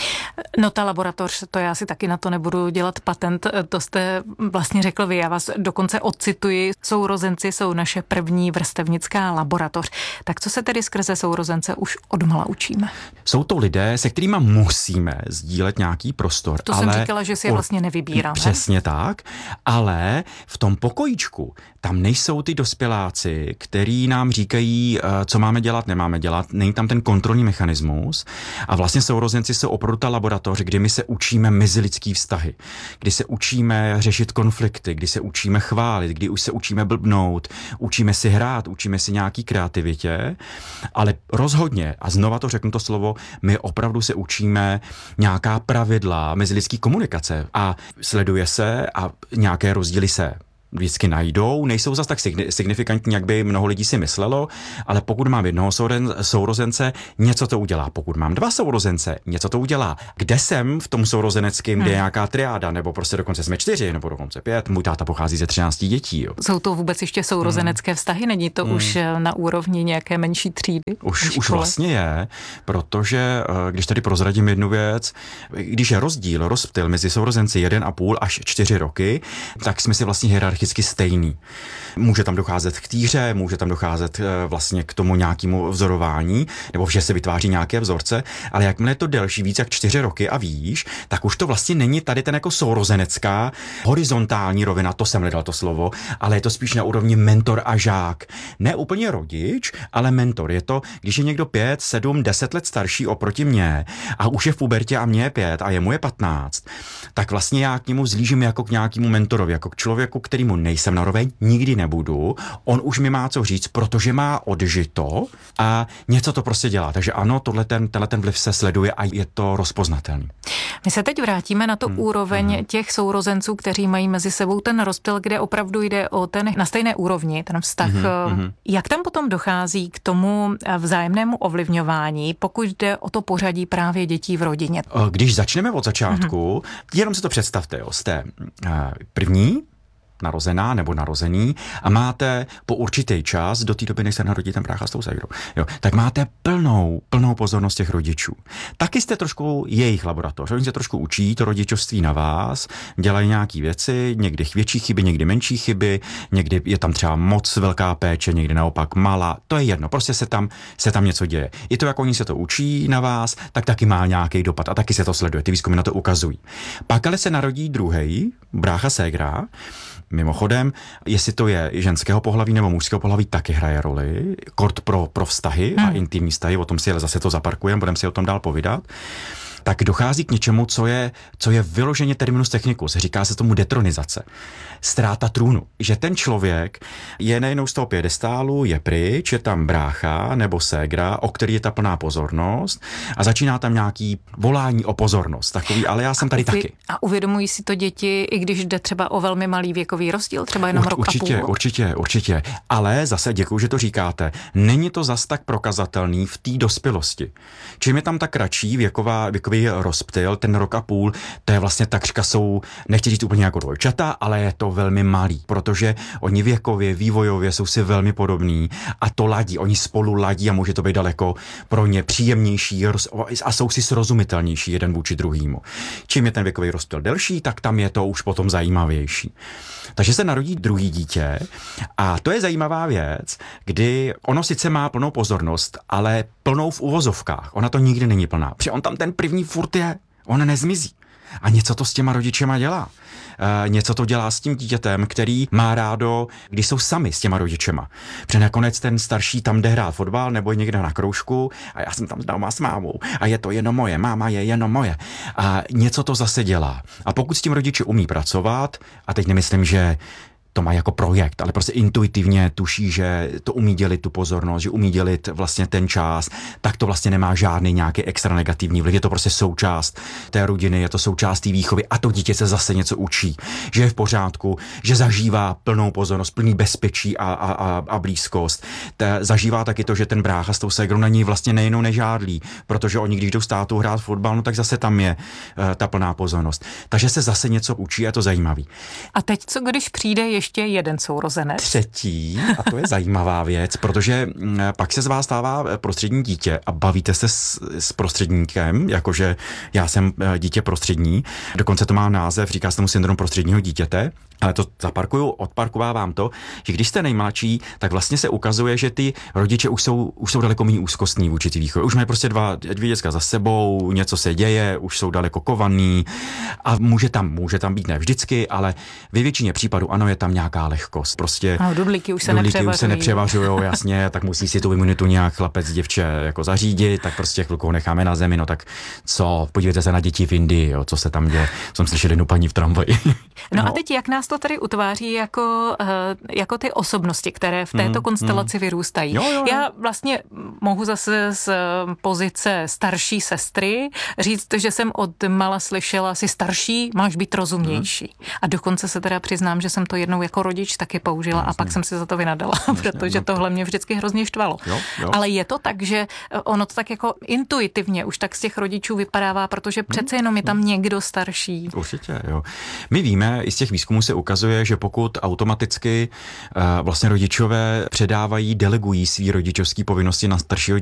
No ta laboratoř, to já si taky na to nebudu dělat patent, to jste vlastně řekl vy, já vás dokonce odcituji, sourozenci jsou naše první vrstevnická laboratoř. Tak co se tedy skrze sourozence už odmala učíme? Jsou to lidé, se kterými musíme sdílet nějaký prostor. To ale jsem říkala, že si je vlastně nevybíráme. Přesně tak, ale v tom pokojíčku tam nejsou ty dospěláci, který nám říkají, co máme dělat, nemáme dělat, není tam ten kontrolní mechanismus a vlastně sourozenci jsou opravdu ta laboratoř, kdy my se učíme mezilidský vztahy, kdy se učíme řešit konflikty, kdy se učíme chválit, kdy už se učíme blbnout, učíme si hrát, učíme si nějaký kreativitě, ale rozhodně, a znova to řeknu to slovo, my opravdu se učíme nějaká pravidla mezilidský komunikace a sleduje se a nějaké rozdíly se vždycky najdou, nejsou zas tak signifikantní, jak by mnoho lidí si myslelo, ale pokud mám jednoho sourozence, něco to udělá. Pokud mám dva sourozence, něco to udělá. Kde jsem v tom sourozeneckém, kde je nějaká triáda, nebo prostě dokonce jsme čtyři, nebo dokonce pět, můj táta pochází ze třinácti dětí. Jo. Jsou to vůbec ještě sourozenecké vztahy? Není to hmm. už na úrovni nějaké menší třídy? Už, už vlastně je, protože když tady prozradím jednu věc, když je rozdíl, rozptyl mezi sourozenci jeden a půl až čtyři roky, tak jsme si vlastně hierarchicky stejný. Může tam docházet k týře, může tam docházet vlastně k tomu nějakému vzorování, nebo že se vytváří nějaké vzorce, ale jakmile je to delší, víc jak čtyři roky a výš, tak už to vlastně není tady ten jako sourozenecká horizontální rovina, to jsem nedal to slovo, ale je to spíš na úrovni mentor a žák. Ne úplně rodič, ale mentor. Je to, když je někdo pět, sedm, deset let starší oproti mně a už je v pubertě a mě je pět a jemu je patnáct, tak vlastně já k němu zlížím jako k nějakému mentorovi, jako k člověku, kterýmu nejsem naroveň, nikdy nebudu. On už mi má co říct, protože má odžito a něco to prostě dělá. Takže ano, tohle ten, tenhle ten vliv se sleduje a je to rozpoznatelný. My se teď vrátíme na tu hmm. úroveň hmm. těch sourozenců, kteří mají mezi sebou ten rozptyl, kde opravdu jde o ten na stejné úrovni, ten vztah. Hmm. Jak tam potom dochází k tomu vzájemnému ovlivňování, pokud jde o to pořadí právě dětí v rodině? Když začneme od začátku, hmm. jenom si to představte, jo, jste první, narozená nebo narozený a máte po určitý čas, do té doby, než se narodí ten brácha s tou ségrou, jo, tak máte plnou, plnou pozornost těch rodičů. Taky jste trošku jejich laboratoř. Oni se trošku učí to rodičovství na vás, dělají nějaký věci, někdy větší chyby, někdy menší chyby, někdy je tam třeba moc velká péče, někdy naopak malá. To je jedno, prostě se tam, se tam něco děje. I to, jak oni se to učí na vás, tak taky má nějaký dopad a taky se to sleduje. Ty výzkumy na to ukazují. Pak ale se narodí druhý, brácha ségra. Mimochodem, jestli to je ženského pohlaví nebo mužského pohlaví, taky hraje roli. Kort pro, pro vztahy hmm. a intimní vztahy, o tom si ale zase to zaparkujeme, budeme si o tom dál povídat. Tak dochází k něčemu, co je, co je vyloženě terminus technicus. Říká se tomu detronizace. Ztráta trůnu. Že ten člověk je nejenom z toho piedestálu, je pryč, je tam brácha nebo ségra, o který je ta plná pozornost a začíná tam nějaký volání o pozornost. Takový, ale já jsem tady a taky. A uvědomují si to děti, i když jde třeba o velmi malý věkový rozdíl, třeba jenom Ur, rok určitě, a půl? Určitě, určitě. Ale zase děkuju, že to říkáte. Není to zas tak prokazatelný v té dospělosti. Čím je tam ta kratší věková, věkový rozptyl, ten rok a půl, to je vlastně takřka jsou, nechci říct úplně jako dvojčata, ale je to velmi malý, protože oni věkově, vývojově jsou si velmi podobní a to ladí, oni spolu ladí a může to být daleko pro ně příjemnější a jsou si srozumitelnější jeden vůči druhýmu. Čím je ten věkový rozptyl delší, tak tam je to už potom zajímavější. Takže se narodí druhý dítě a to je zajímavá věc, kdy ono sice má plnou pozornost, ale plnou v uvozovkách. Ona to nikdy není plná. Protože on tam ten první furt je, on nezmizí. A něco to s těma rodičema dělá. E, něco to dělá s tím dítětem, který má rádo, když jsou sami s těma rodičema. Protože nakonec ten starší tam jde hrát fotbal nebo je někde na kroužku a já jsem tam doma s mámou a je to jenom moje, máma je jenom moje. A něco to zase dělá. A pokud s tím rodiče umí pracovat, a teď nemyslím, že to má jako projekt, ale prostě intuitivně tuší, že to umí dělit tu pozornost, že umí dělit vlastně ten čas, tak to vlastně nemá žádný nějaký extra negativní vliv. Je to prostě součást té rodiny, je to součást té výchovy a to dítě se zase něco učí, že je v pořádku, že zažívá plnou pozornost, plný bezpečí a, a, a, a blízkost. Te, zažívá taky to, že ten brácha s tou ségrou na ní vlastně nejenom nežádlí, protože oni, když jdou s tátou hrát fotbal, no tak zase tam je uh, ta plná pozornost. Takže se zase něco učí a je to zajímavý. A teď co, když přijde ještě jeden sourozenec. Třetí, a to je zajímavá věc, protože pak se z vás stává prostřední dítě a bavíte se s, s prostředníkem, jakože já jsem dítě prostřední, dokonce to má název, říká se tomu syndrom prostředního dítěte, ale to zaparkuju, odparkovávám to, že když jste nejmladší, tak vlastně se ukazuje, že ty rodiče už jsou, už jsou daleko méně úzkostní vůči té výchově. Už mají prostě dva, dvě děcka za sebou, něco se děje, už jsou daleko kovaný a může tam, může tam být ne vždycky, ale ve většině případů ano, je tam nějaká lehkost. Prostě no, dudlíky už se dudlíky nepřevažují. už se nepřevažujou, jasně, tak musí si tu imunitu nějak chlapec, děvče jako zařídit, tak prostě chvilku ho necháme na zemi, no tak co, podívejte se na děti v Indii, jo, co se tam děje. Jsem slyšel jednu paní v tramvaji. No, no a teď jak nás to tady utváří jako, jako ty osobnosti, které v této mm, konstelaci mm. vyrůstají. Jo, jo, jo. Já vlastně mohu zase z pozice starší sestry říct, že jsem od mala slyšela, si starší, máš být rozumnější. Mm. A dokonce se teda přiznám, že jsem to jednou jako rodič taky použila Jasně. a pak jsem si za to vynadala, Jasně, protože no. tohle mě vždycky hrozně štvalo. Jo, jo. Ale je to tak, že ono to tak jako intuitivně už tak z těch rodičů vypadává, protože přece jenom je tam někdo starší. Určitě, jo. My víme, i z těch výzkumů se ukazuje, že pokud automaticky uh, vlastně rodičové předávají, delegují svý rodičovský povinnosti na staršího